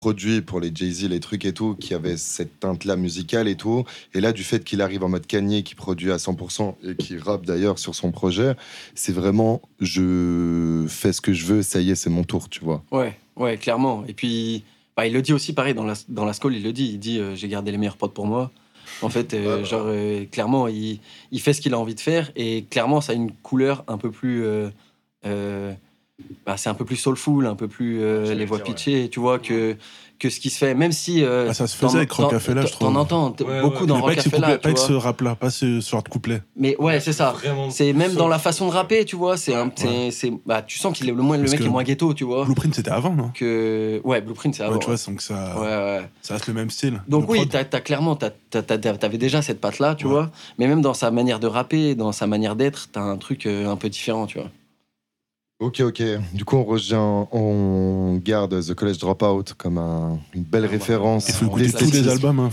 produit pour les Jay-Z, les trucs et tout, qui avait cette teinte-là musicale et tout. Et là, du fait qu'il arrive en mode Kanye, qui produit à 100% et qui rappe d'ailleurs sur son projet, c'est vraiment, je fais ce que je veux, ça y est, c'est mon tour, tu vois. Ouais, clairement. Et puis, il le dit aussi, pareil, dans la Skoll, il dit j'ai gardé les meilleurs potes pour moi. En fait, clairement, il fait ce qu'il a envie de faire. Et clairement, ça a une couleur un peu plus... c'est un peu plus soulful, un peu plus les voix pitchées, tu vois, que ce qui se fait. Même si... ça se faisait avec Rockefeller, je trouve. T'en entends beaucoup dans Rockefeller, tu vois. Pas avec ce rap-là, pas ce genre de couplet. Mais ouais, c'est ça. C'est même dans la façon de rapper, tu vois. Tu sens qu'il est le mec est moins ghetto, tu vois. Blueprint, c'était avant, non ? Ouais, Blueprint, c'est avant. Ouais, tu vois, donc ça reste le même style. Donc oui, t'avais déjà cette patte-là, tu vois. Mais même dans sa manière de rapper, dans sa manière d'être, t'as un truc un peu différent, tu vois. Ok. Du coup, on garde The College Dropout comme une belle référence. Il faut écouter tous les albums.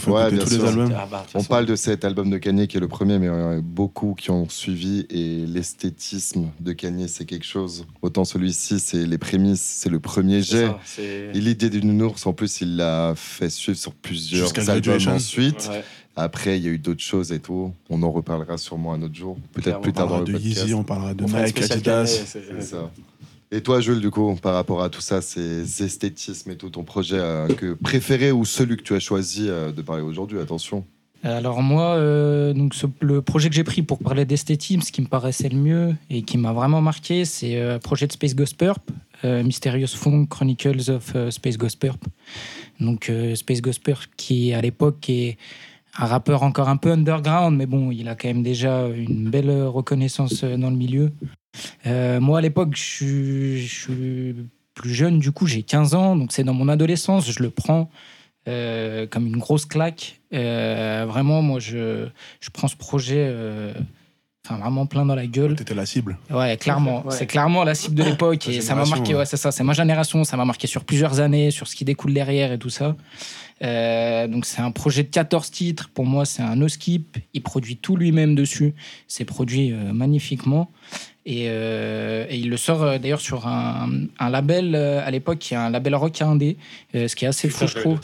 On parle de cet album de Kanye qui est le premier, mais il y en a beaucoup qui ont suivi. Et l'esthétisme de Kanye, c'est quelque chose. Autant celui-ci, c'est les prémices, c'est le premier jet. Et l'idée du nounours, en plus, il l'a fait suivre sur plusieurs albums ensuite. Ouais. Après, il y a eu d'autres choses et tout. On en reparlera sûrement un autre jour. Peut-être plus tard dans le podcast. On parlera de Yeezy, on parlera de Nike, Adidas. C'est ça. Et toi, Jules, du coup, par rapport à tout ça, ces esthétismes et tout, ton projet préféré ou celui que tu as choisi de parler aujourd'hui, attention. Alors moi, le projet que j'ai pris pour parler d'esthétisme, ce qui me paraissait le mieux et qui m'a vraiment marqué, c'est le projet de Space Ghost Purp, Mysterious Funk Chronicles of Space Ghost Purp. Donc Space Ghost Purp qui, à l'époque, est un rappeur encore un peu underground, mais bon, il a quand même déjà une belle reconnaissance dans le milieu. Moi, à l'époque, je suis plus jeune, du coup, j'ai 15 ans, donc c'est dans mon adolescence, je le prends comme une grosse claque. Vraiment, moi, je prends ce projet vraiment plein dans la gueule. T'étais la cible. Ouais, clairement. Ouais. C'est clairement la cible de l'époque et ça m'a marqué. Ouais, c'est ça, c'est ma génération, ça m'a marqué sur plusieurs années, sur ce qui découle derrière et tout ça. Donc c'est un projet de 14 titres. Pour moi, c'est un no-skip. Il produit tout lui-même dessus. C'est produit magnifiquement. Et il le sort d'ailleurs sur un label à l'époque qui est un label rock indé, ce qui est assez fou, je trouve.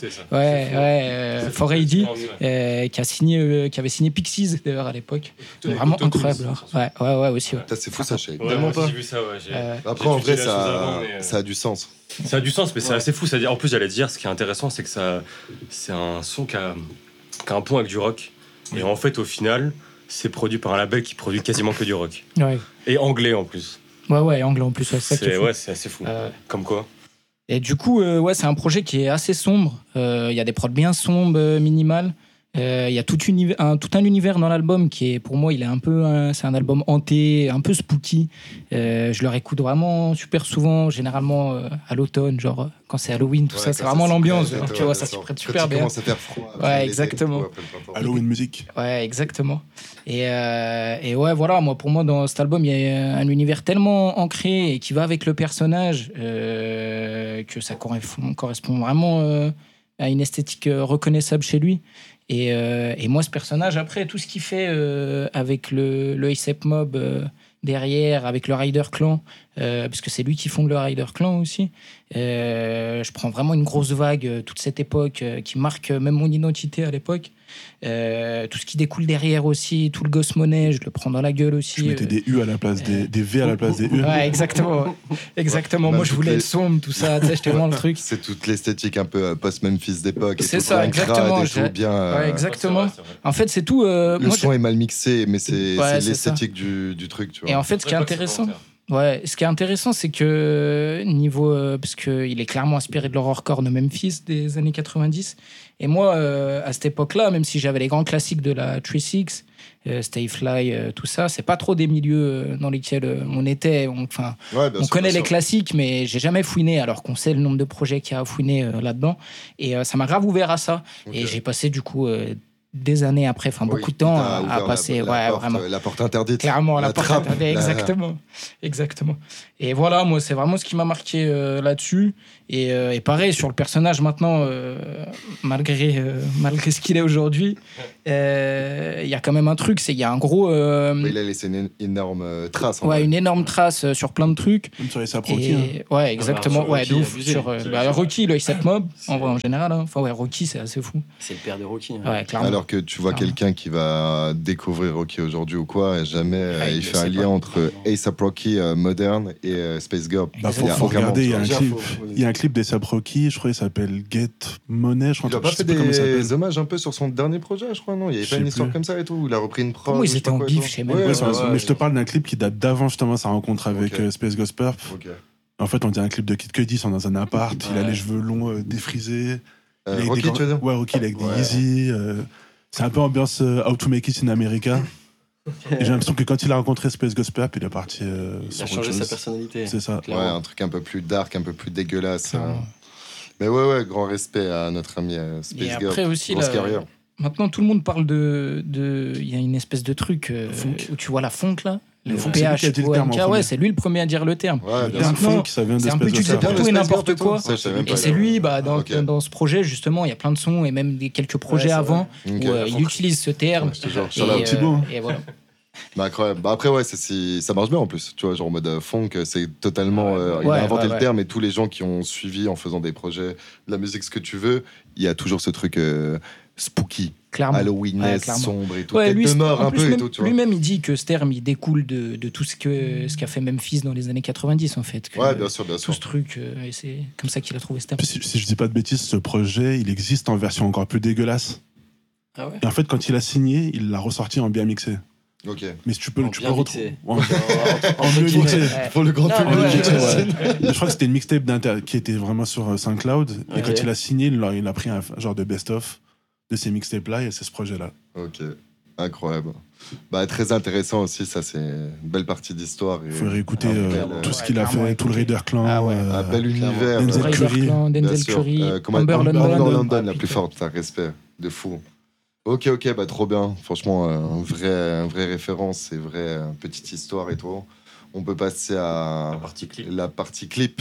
Foreigny, qui avait signé Pixies d'ailleurs à l'époque. Vraiment incroyable. Ouais, aussi. Ouais. C'est fou ça, je sais. Tellement pas. J'ai vu ça, Après, en vrai, ça a du sens. Ça a du sens, mais c'est assez fou. C'est-à-dire, en plus, j'allais dire, ce qui est intéressant, c'est que c'est un son qui a un pont avec du rock. Et en fait, au final, c'est produit par un label qui produit quasiment que du rock. Ouais. Et anglais en plus. Ouais, anglais en plus. C'est assez fou. Comme quoi. Et du coup, c'est un projet qui est assez sombre. Il y a des prods bien sombres, minimales. Il y a tout un univers dans l'album qui est, pour moi, c'est un album hanté, un peu spooky. Je le réécoute vraiment super souvent, généralement à l'automne, genre quand c'est Halloween, tout ça, c'est vraiment l'ambiance. Tu vois, ça s'y prête super bien. Ça fait froid. Ouais, exactement. Halloween musique. Ouais, exactement. Et ouais, voilà, pour moi, dans cet album, il y a un univers tellement ancré et qui va avec le personnage que ça correspond vraiment à une esthétique reconnaissable chez lui. Et moi, ce personnage, après, tout ce qu'il fait avec le A$AP Mob derrière, avec le Ryder Clan, parce que c'est lui qui fonde le Ryder Clan aussi, je prends vraiment une grosse vague, toute cette époque qui marque même mon identité à l'époque. Tout ce qui découle derrière aussi, tout le Ghost Money, je le prends dans la gueule aussi. Tu mettais des U à la place des V à la place des U. Ouais, exactement. Moi, je voulais le sombre, tout ça, tu sais, j'étais vraiment le truc. C'est toute l'esthétique un peu post-Memphis d'époque. C'est ça, exactement. Ouais, exactement. En fait, c'est tout. Le son est mal mixé, mais c'est l'esthétique du truc, tu vois. Et en fait, ce qui est intéressant. Ouais, ce qui est intéressant, c'est que parce qu'il est clairement inspiré de l'horrorcore de Memphis des années 90. Et moi, à cette époque-là, même si j'avais les grands classiques de la 3-6, Stay Fly, tout ça, c'est pas trop des milieux dans lesquels on était. On connaît les classiques, mais j'ai jamais fouiné, alors qu'on sait le nombre de projets qu'il y a à fouiner là-dedans. Et ça m'a grave ouvert à ça. Okay. Et j'ai passé du coup des années après, enfin beaucoup de temps à passer. Vraiment. La porte interdite. Clairement, la porte trappe, interdite, exactement. Et voilà, moi, c'est vraiment ce qui m'a marqué là-dessus. Et pareil, sur le personnage maintenant, malgré ce qu'il est aujourd'hui, il y a quand même un truc, il y a un gros... Il a laissé une énorme trace. Une énorme trace sur plein de trucs. Même sur les Rocky. Ouais, exactement. Rocky, de ouf. Rocky, le A$AP Mob, en général. Hein. Enfin, Rocky, c'est assez fou. C'est le père de Rocky. Hein. Ouais, clairement. Alors que tu vois quelqu'un qui va découvrir Rocky aujourd'hui ou quoi, et jamais il fait un lien entre A$AP Rocky moderne et Space Girl. Faut regarder, il y a un clip d'A$AP Rocky, je crois qu'il s'appelle Get Money. Je crois il a pas fait des hommages un peu sur son dernier projet, je crois, non? Il y avait pas une histoire comme ça et tout, où il a repris une prod. Oui, ils étaient en bif chez même. Mais je te parle d'un clip qui date d'avant justement sa rencontre avec Space Ghost Purp. En fait, on dirait un clip de Kid Cudi, ils sont dans un appart, il a les cheveux longs défrisés. Rocky, tu veux dire? Ouais, Rocky, avec des Yeezy. C'est un peu ambiance How to Make It in America. Et j'ai l'impression que quand il a rencontré Space Ghost Purp, il est parti il a changé sa personnalité. C'est ça. Ouais, un truc un peu plus dark, un peu plus dégueulasse. Mais ouais, grand respect à notre ami Space Girl. Et après aussi, maintenant tout le monde parle il y a une espèce de truc où tu vois la funk là. Le PH, c'est lui le premier à dire le terme. Maintenant, c'est un peu utilisé pour tout et n'importe quoi. Et c'est lui, dans ce projet, justement, il y a plein de sons et même quelques projets avant où il utilise ce terme. Sur la Thibaut. Et voilà. Incroyable. Après, ça marche bien en plus. Tu vois, genre en mode funk, c'est totalement. Il a inventé le terme et tous les gens qui ont suivi en faisant des projets, de la musique, ce que tu veux, il y a toujours ce truc spooky. Clairement. Halloween, sombre et tout. Tête de mort un peu et tout. Lui-même, il dit que ce terme, il découle de tout ce qu'a fait Memphis dans les années 90, en fait. Bien sûr. Tout ce truc, et c'est comme ça qu'il a trouvé ce terme. Si je dis pas de bêtises, ce projet, il existe en version encore plus dégueulasse. Ah ouais. Et en fait, quand il a signé, il l'a ressorti en bien mixé. Ok. Mais tu peux le retrouver. En mieux mixé. Pour le grand public. Je crois que c'était une mixtape qui était vraiment sur SoundCloud. Et quand il a signé, il a pris un genre de best-of de ces mixtapes-là et c'est ce projet-là. Ok, incroyable. Très intéressant aussi, ça c'est une belle partie d'histoire. Il faut réécouter tout ce qu'il a fait, tout le Raider Clan. Un bel univers. Denzel Curry, Amber London, la plus forte, un respect de fou. Ok, trop bien. Franchement, un vrai référence, c'est vrai, petite histoire et tout. On peut passer à la partie clip.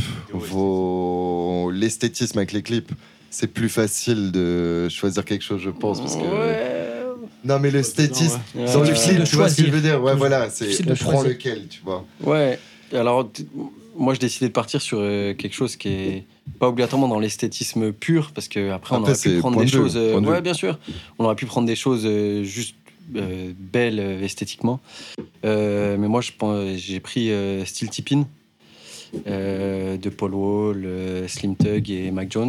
L'esthétisme avec les clips. C'est plus facile de choisir quelque chose, je pense, parce que... Non, mais l'esthétisme, dans le clip, tu vois ce que je veux dire? Ouais, voilà, on prend lequel, tu vois. Ouais, alors, moi, je décidais de partir sur quelque chose qui est pas obligatoirement dans l'esthétisme pur, parce qu'après, on aurait pu prendre des choses... ouais, bien sûr. On aurait pu prendre des choses juste belles esthétiquement. Mais moi, j'ai pris Steel Tippin' de Paul Wall, Slim Thug et Mac Jones.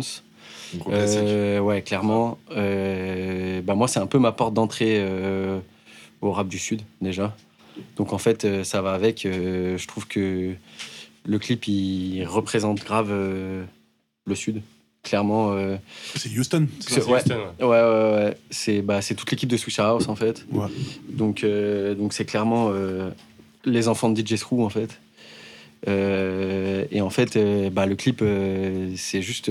Ouais, clairement. Moi, c'est un peu ma porte d'entrée au rap du Sud, déjà. Donc, en fait, ça va avec. Je trouve que le clip, il représente grave le Sud. Clairement. C'est Houston. Ouais. C'est toute l'équipe de Swishahouse, en fait. Ouais. Donc, c'est clairement les enfants de DJ Screw, en fait. Et en fait, le clip, c'est juste...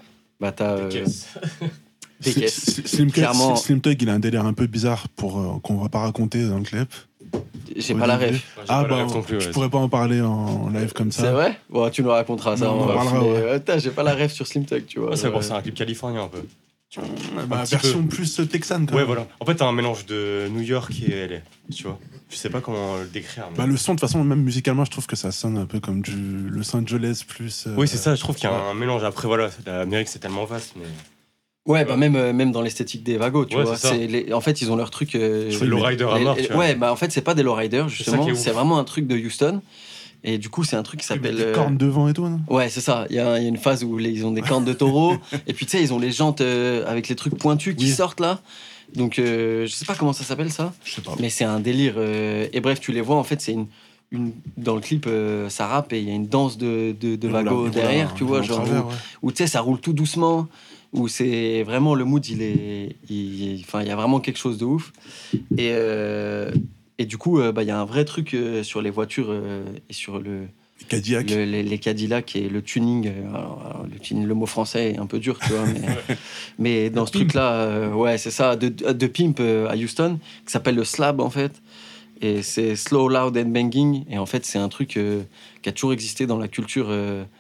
Slim Thug, il a un délire un peu bizarre qu'on va pas raconter dans le clip. J'ai pas la ref. Je pourrais pas en parler en live comme ça. C'est vrai? Bon, tu nous raconteras ça. On en parlera, j'ai pas la ref sur Slim Thug, tu vois. C'est un clip californien un peu. Version plus texane quand même. Ouais, voilà. En fait, t'as un mélange de New York et LA, tu vois. Je sais pas comment le décrire. Mais... le son, de toute façon, même musicalement, je trouve que ça sonne un peu comme du Los Angeles plus... Oui, c'est ça, je trouve qu'il y a un mélange. Après, voilà, l'Amérique, c'est tellement vaste, mais... Ouais, même dans l'esthétique des Vagos, tu vois. En fait, ils ont leur truc... c'est lowrider à mort, tu vois. Ouais, en fait, c'est pas des lowriders, justement. C'est vraiment un truc de Houston. Et du coup, c'est un truc qui s'appelle... Des cornes devant et tout, non? Ouais, c'est ça. Il y a une phase où ils ont des cornes de taureau. Et puis, tu sais, ils ont les jantes avec les trucs pointus qui sortent, là. Donc, je sais pas comment ça s'appelle, ça. Je sais pas. Mais c'est un délire. Et bref, tu les vois, en fait, c'est dans le clip, ça rappe et il y a une danse de Vago derrière, tu vois, genre, où tu sais, ça roule tout doucement, où c'est vraiment le mood, il y a vraiment quelque chose de ouf. Et du coup, y a un vrai truc sur les voitures et sur Cadillac. Les Cadillac et le tuning. Alors, le tuning, le mot français est un peu dur, tu vois, mais dans ce truc-là, c'est ça, de Pimp à Houston, qui s'appelle le slab en fait. Et c'est slow, loud and banging. Et en fait, c'est un truc qui a toujours existé dans la culture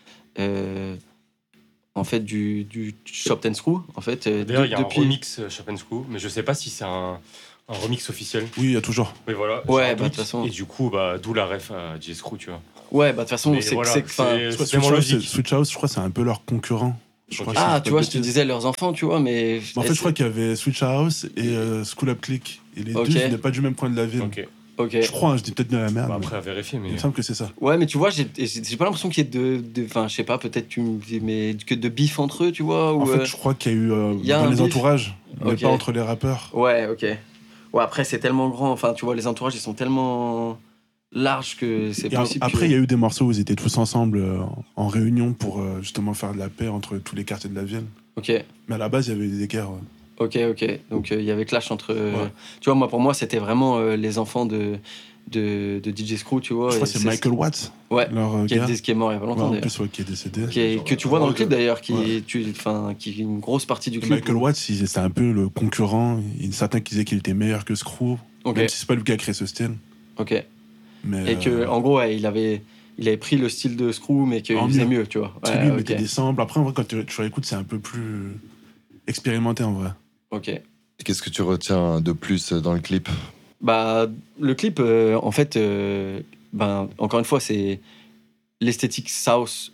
en fait, du Chop and Screw. En fait, d'ailleurs, il y a un remix Chop and Screw, mais je sais pas si c'est un remix officiel. Oui, il y a toujours. Mais voilà. Ouais, de toute façon. Et du coup, d'où la ref à J-Screw, tu vois. Ouais, de toute façon, c'est Switch House, je crois, c'est un peu leur concurrent. Tu vois, je te disais leurs enfants, tu vois, mais. En fait, je crois qu'il y avait Switch House et School Up Click. Et les deux venaient pas du même coin de la ville. Okay. Je crois, je dis peut-être de la merde. Après, à vérifier, mais. Il me semble que c'est ça. Ouais, mais tu vois, j'ai pas l'impression qu'il y ait enfin, je sais pas, peut-être tu me dis, mais que de bif entre eux, tu vois. En fait, je crois qu'il y a eu dans les entourages, mais pas entre les rappeurs. Ouais, ok. Ouais, après, c'est tellement grand, enfin, tu vois, les entourages, ils sont tellement larges que c'est possible. Après, il y a eu des morceaux où ils étaient tous ensemble en réunion pour justement faire de la paix entre tous les quartiers de la ville. Ok. Mais à la base, il y avait des écarts. Ok. Donc, il y avait clash entre. Tu vois, pour moi, c'était vraiment les enfants de DJ Screw, tu vois. Je crois que c'est Michael Watts. Ouais. Qui est mort il y a pas longtemps. En plus, qui est décédé. Que tu vois dans le clip d'ailleurs, qui est une grosse partie du clip. Michael Watts, c'est un peu le concurrent. Il y a certains qui disaient qu'il était meilleur que Screw. Même si c'est pas lui qui a créé ce style. Ok. Mais et que, en gros, il avait pris le style de Screw, mais qu'il faisait mieux, tu vois. Lui, il mettait des samples. Après, en vrai, quand tu réécoutes, c'est un peu plus expérimenté en vrai. Ok. Qu'est-ce que tu retiens de plus dans le clip ? Le clip, en fait, encore une fois, c'est l'esthétique South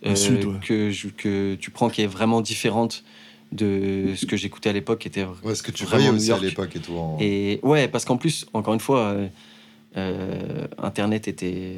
que tu prends, qui est vraiment différente de ce que j'écoutais à l'époque, qui était ce que tu voyais aussi à l'époque et tout. Et ouais, parce qu'en plus, encore une fois, Internet était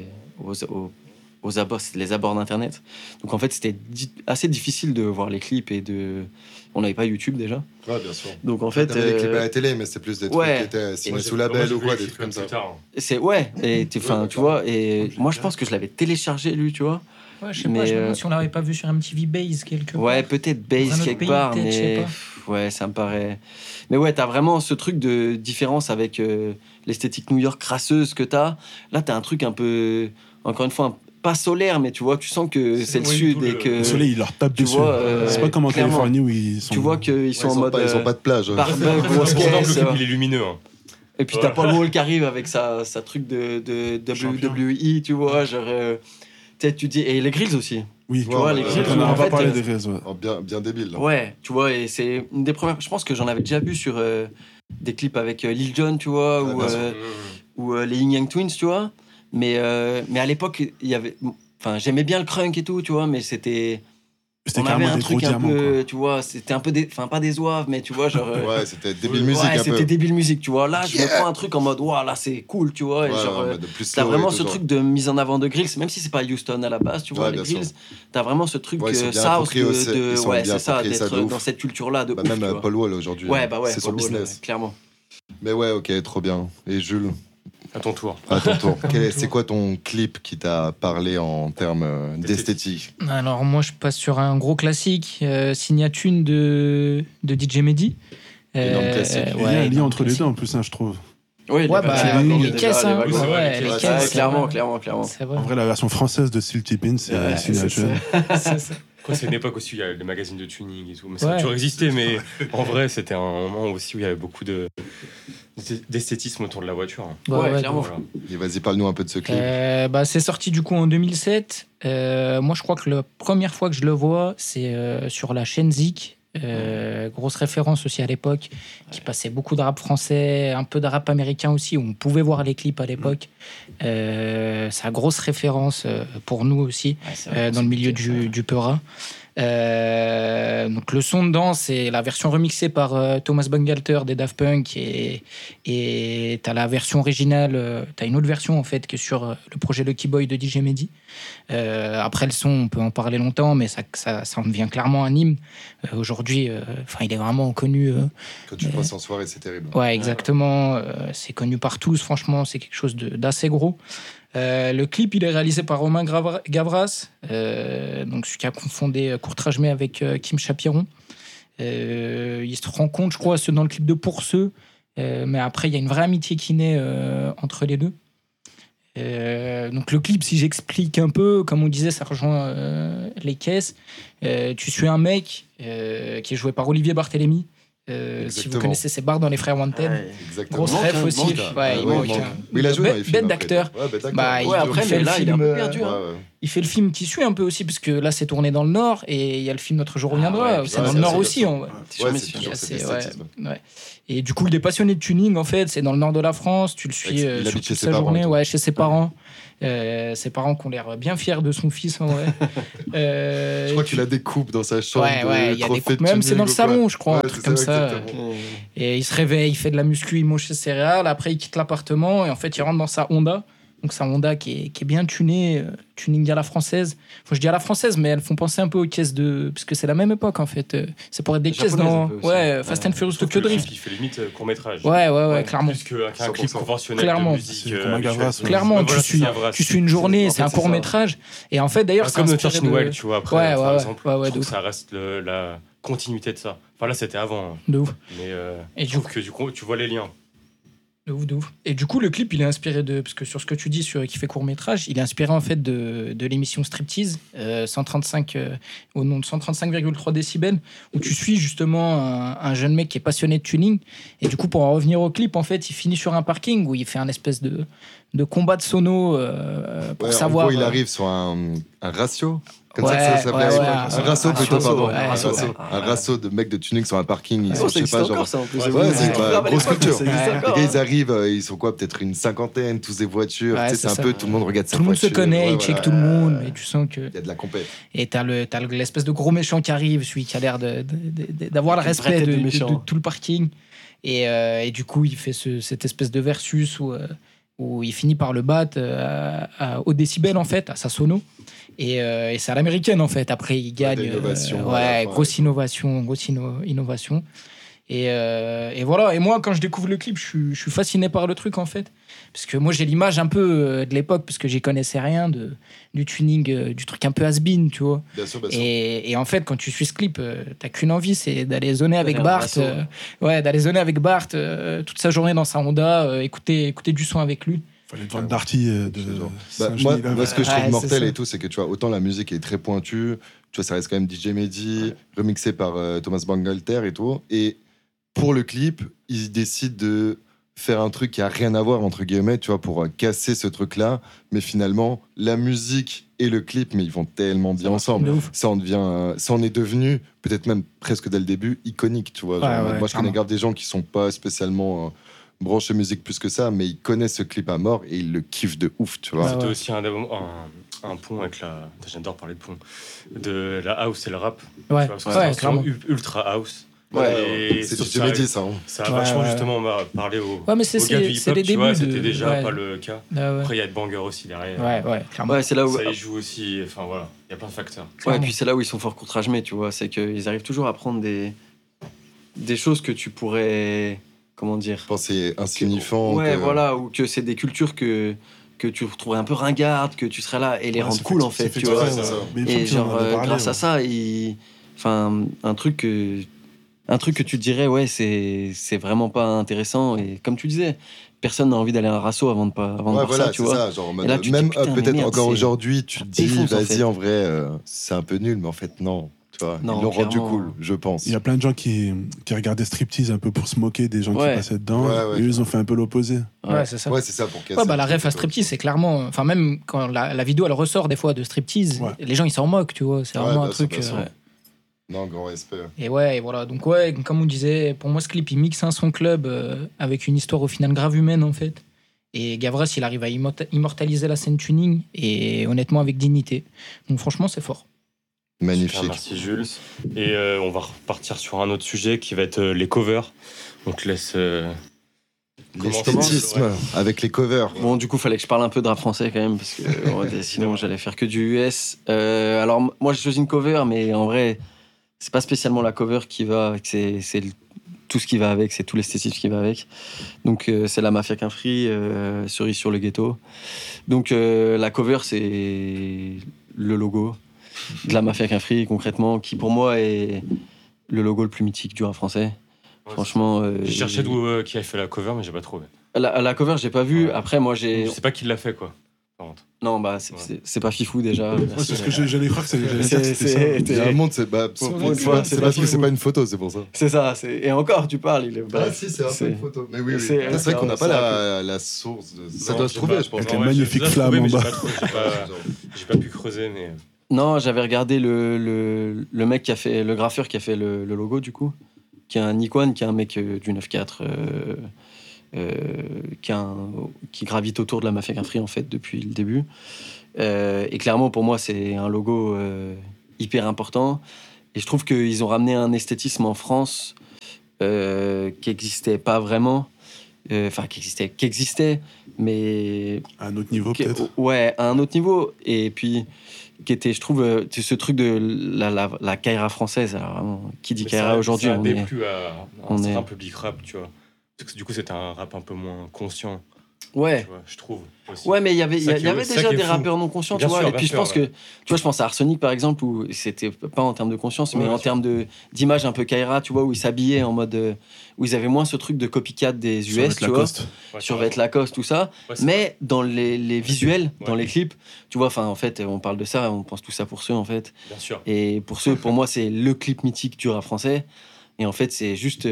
aux abords, les abords d'Internet. Donc en fait, c'était assez difficile de voir les clips on n'avait pas YouTube déjà. Ouais, bien sûr. Donc en fait, t'avais des clips à la télé, mais c'est plus des trucs qui étaient signés sous label ou quoi, des trucs comme ça. Tu vois. Et moi, je pense que je l'avais téléchargé, lui, tu vois. Ouais, je sais pas, je me demande si on l'avait pas vu sur MTV Base quelque part. Ouais, peut-être Base quelque part, mais ouais, ça me paraît. Mais ouais, t'as vraiment ce truc de différence avec l'esthétique New York crasseuse que t'as. Là, t'as un truc un peu, encore une fois, pas solaire, mais tu vois, tu sens que c'est le sud et que le soleil il leur tape dessus. C'est pas comme en Californie où ils sont. Tu vois qu'ils sont en mode. Ils ont pas de plage. Grosse caisse. Il est lumineux. Et puis t'as Paul Wall qui arrive avec sa truc de WWE, tu vois, genre. Tu dis, et les grills aussi. Oui, tu vois, les grills. On n'a pas parlé des grills, bien débile. Là. Ouais, tu vois, et c'est une des premières. Je pense que j'en avais déjà vu sur des clips avec Lil Jon, tu vois, ou les Yin Yang Twins, tu vois. Mais à l'époque, il y avait. Enfin, j'aimais bien le crunk et tout, tu vois, mais c'était. On avait un truc un peu, tu vois, c'était un peu pas des oeufs, mais tu vois, genre. Ouais, c'était débile musique. Ouais, un c'était peu. débile musique, tu vois. Là, je me prends un truc en mode, waouh, là, c'est cool, tu vois. Et genre, t'as vraiment ce truc de mise en avant de Grills, même si c'est pas Houston à la base, tu vois, les Grills. T'as vraiment ce truc South de. Ouais, c'est ça, d'être dans cette culture-là de ouf. Même Paul Wall aujourd'hui. Ouais, c'est son business. Clairement. Mais ouais, ok, trop bien. Et Jules ? À ton tour. C'est quoi ton clip qui t'a parlé en termes d'esthétique ? Alors moi je passe sur un gros classique, Signature de DJ Mehdi. Énorme classique. Il y a un lien entre les deux en plus, je trouve. Oui, les caisses, hein. Les caisses. Clairement. En vrai, la version française de Steel Tippin, c'est Signature. C'est une époque aussi où il y a les magazines de tuning et tout. Mais ça a toujours existé, mais en vrai, c'était un moment aussi où il y avait beaucoup d'esthétisme autour de la voiture. Ouais, clairement. Voilà. Et vas-y, parle-nous un peu de ce clip. C'est sorti du coup en 2007. Moi, je crois que la première fois que je le vois, c'est sur la chaîne Zik. Grosse référence aussi à l'époque, qui passait beaucoup de rap français, un peu de rap américain aussi, où on pouvait voir les clips à l'époque. C'est une grosse référence pour nous aussi, dans le milieu du Peura. Donc le son dedans, c'est la version remixée par Thomas Bangalter des Daft Punk, et t'as la version originale, t'as une autre version en fait qui est sur le projet Lucky Boy de DJ Mehdi. Après le son, on peut en parler longtemps, mais ça en devient clairement un hymne. Aujourd'hui, il est vraiment connu. Quand tu le passes en soirée, c'est terrible. Ouais, exactement. C'est connu par tous. Franchement, c'est quelque chose d'assez gros. Le clip, il est réalisé par Romain Gavras, donc celui qui a confondé Courtrage-May avec Kim Chapiron. Ils se rencontrent, je crois, dans le clip de Pour ceux, mais après, il y a une vraie amitié qui naît entre les deux. Donc le clip, si j'explique un peu, comme on disait, ça rejoint les caisses. Tu suis un mec qui est joué par Olivier Barthélémy. Si vous connaissez ses bars dans Les Frères Wanted, grosse ref aussi. Il a joué dans les films. Bête d'acteur. Il fait le film qui suit un peu aussi, parce que là c'est tourné dans le Nord et il y a le film Notre jour reviendra. C'est dans le Nord aussi. Et du coup, il est passionné de tuning en fait. C'est dans le Nord de la France. Tu le suis sur toute sa journée, chez ses parents. Ses parents qui ont l'air bien fiers de son fils en vrai. Je crois qu'il a des coupes dans sa chambre. Il y a des coupes, même c'est dans le salon, je crois, un truc comme ça. Et il se réveille, il fait de la muscu, il mange ses céréales, après il quitte l'appartement et en fait il rentre dans sa Honda. Donc sa Honda qui est bien tunée, tuning à la française. Enfin, je dis à la française, mais elles font penser un peu aux caisses de... Parce que c'est la même époque en fait. C'est pour être des caisses dans... Fast and Furious Tokyo Drift. Il fait limite court-métrage. Ouais, clairement. Plus qu'un clip conventionnel clairement. de musique. Clairement, tu suis une journée, c'est un court-métrage. Et en fait, d'ailleurs, c'est comme Touching Well, tu vois, après, par exemple. Je trouve que ça reste la continuité de ça. Enfin là, c'était avant. De ouf. Mais je trouve que du coup, tu vois les liens. De ouf. Et du coup, le clip, il est inspiré de... Parce que sur ce que tu dis, qui fait court-métrage, il est inspiré en fait de l'émission Striptease, 135, au nom de 135,3 décibels, où tu suis justement un jeune mec qui est passionné de tuning. Et du coup, pour en revenir au clip, en fait, il finit sur un parking où il fait un espèce de combat de sono pour savoir... En gros, il arrive sur un ratio. Comme ça s'appelle. Un ratio plutôt, pardon. Un ratio de mecs de tuning sur un parking. Ils sont, je sais pas, genre. Ça, en plus. C'est une grosse culture. Les gars, ils arrivent, ils sont quoi, peut-être une cinquantaine, tous des voitures. C'est un peu, tout le monde regarde sa voiture. Tout le monde se connaît, il check tout le monde, et tu sens que. Il y a de la compète. Et t'as l'espèce de gros méchant qui arrive, celui qui a l'air d'avoir le respect de tout le parking. Et du coup, il fait cette espèce de versus où il finit par le battre au décibel, en fait, à sa sono. Et c'est à l'américaine, en fait. Après, il gagne. Grosse innovation. Et voilà. Et moi, quand je découvre le clip, je suis fasciné par le truc, en fait. Parce que moi, j'ai l'image un peu de l'époque, parce que j'y connaissais rien du tuning, du truc un peu has-been, tu vois. Bien sûr. Et en fait, quand tu suis ce clip, t'as qu'une envie, c'est d'aller zoner avec Bart. D'aller zoner avec Bart toute sa journée dans sa Honda, écouter du son avec lui. Fallait te vendre Darty moi, ce que je trouve mortel et tout, c'est que tu vois, autant la musique est très pointue, tu vois, ça reste quand même DJ Mehdi, remixé par Thomas Bangalter et tout. Et pour le clip, ils décident de faire un truc qui a rien à voir, entre guillemets, tu vois, pour casser ce truc-là. Mais finalement, la musique et le clip, mais ils vont tellement bien ensemble. Ça en est devenu, peut-être même presque dès le début, iconique, tu vois. Moi, je connais grave des gens qui sont pas spécialement branchés musique plus que ça, mais ils connaissent ce clip à mort et ils le kiffent de ouf, tu vois. C'était aussi un pont avec la... J'adore parler de pont. De la house et le rap. Ouais, clairement. Ultra house. C'est ce que j'ai dit, ça. Ça a vachement justement parlé aux gars du hip-hop, tu vois, c'était déjà pas le cas. Après, il y a de banger aussi derrière. Clairement. C'est là où... Ça y joue aussi, enfin voilà, il y a plein de facteurs. Et puis c'est là où ils sont fort courtrage-mais, tu vois, c'est qu'ils arrivent toujours à prendre des choses que tu pourrais... Comment dire, penser insignifiant. Ou que c'est des cultures que tu retrouverais un peu ringardes, que tu serais là et les rendre cool, en fait, tu vois. Et genre, grâce à ça, un truc que tu dirais, c'est vraiment pas intéressant. Et comme tu disais, personne n'a envie d'aller à un rasso avant de voir ça, tu vois. Ça, genre, même peut-être encore aujourd'hui, tu te dis, vas-y, en vrai, c'est un peu nul, mais en fait, non. Ils l'ont rendu cool, je pense. Il y a plein de gens qui regardaient Striptease un peu pour se moquer des gens qui passaient dedans. Et eux, ils ont fait un peu l'opposé. C'est ça. C'est ça pour casser. La ref à Striptease, c'est clairement... Enfin, même quand la vidéo, elle ressort des fois de Striptease, les gens, ils s'en moquent, tu vois. C'est vraiment un truc... Non, grand respect. Et voilà. Donc, comme on disait, pour moi, ce clip, il mixe un son club avec une histoire au final grave humaine, en fait. Et Gavras, il arrive à immortaliser la scène tuning, et honnêtement, avec dignité. Donc, franchement, c'est fort. Magnifique. Super, merci Jules. Et on va repartir sur un autre sujet qui va être les covers. On te laisse... L'esthétisme avec les covers. Bon, du coup, fallait que je parle un peu de rap français quand même, parce que sinon j'allais faire que du US. Alors, moi, j'ai choisi une cover, mais en vrai, c'est pas spécialement la cover qui va, c'est tout ce qui va avec, c'est tout l'esthétisme qui va avec. Donc, c'est la Mafia qu'un Free, Cerise sur le ghetto. Donc, la cover, c'est le logo de la Mafia qu'un Free, concrètement, qui pour moi est le logo le plus mythique du rap français. Franchement, j'ai cherché qui a fait la cover, mais j'ai pas trouvé. La cover, j'ai pas vu. Après, moi, j'ai. Je sais pas qui l'a fait, quoi. Non, bah, c'est pas Fifou déjà. C'est ce que j'allais croire que c'était ça. Il y a un monde, c'est pas une photo, c'est pour ça. C'est ça, et encore, tu parles. Si, c'est un peu une photo. Mais oui. C'est vrai qu'on n'a pas la source. Ça doit se trouver, je pense. Avec une magnifique flamme en bas. J'ai pas pu creuser, mais. Non, j'avais regardé le mec qui a fait, le graffeur qui a fait le logo, du coup, qui est un Nikon, qui est un mec du 9-4. Qui gravite autour de la Mafia Free en fait depuis le début, et clairement pour moi c'est un logo hyper important, et je trouve qu'ils ont ramené un esthétisme en France qui existait pas vraiment, qui existait mais à un autre niveau peut-être, à un autre niveau, et puis qui était, je trouve, ce truc de la Kaira française. Alors vraiment, qui dit Kaira aujourd'hui, on est plus à un certain public rap, tu vois. Parce que du coup, c'était un rap un peu moins conscient. Ouais. Tu vois, je trouve. Aussi. Ouais, mais il y avait déjà des rappeurs non conscients, tu vois. Et puis je pense que, tu vois, je pense à Arsenic par exemple, où c'était pas en termes de conscience, mais en termes d'image un peu Kaira, tu vois, où ils s'habillaient en mode. Où ils avaient moins ce truc de copycat des US, tu vois. Sur Vêt Lacoste, tout ça. Mais dans les visuels, dans les clips, tu vois, en fait, on parle de ça, on pense tout ça pour ceux, en fait. Bien sûr. Et pour ceux, pour moi, c'est le clip mythique du rap français. Et en fait, c'est juste.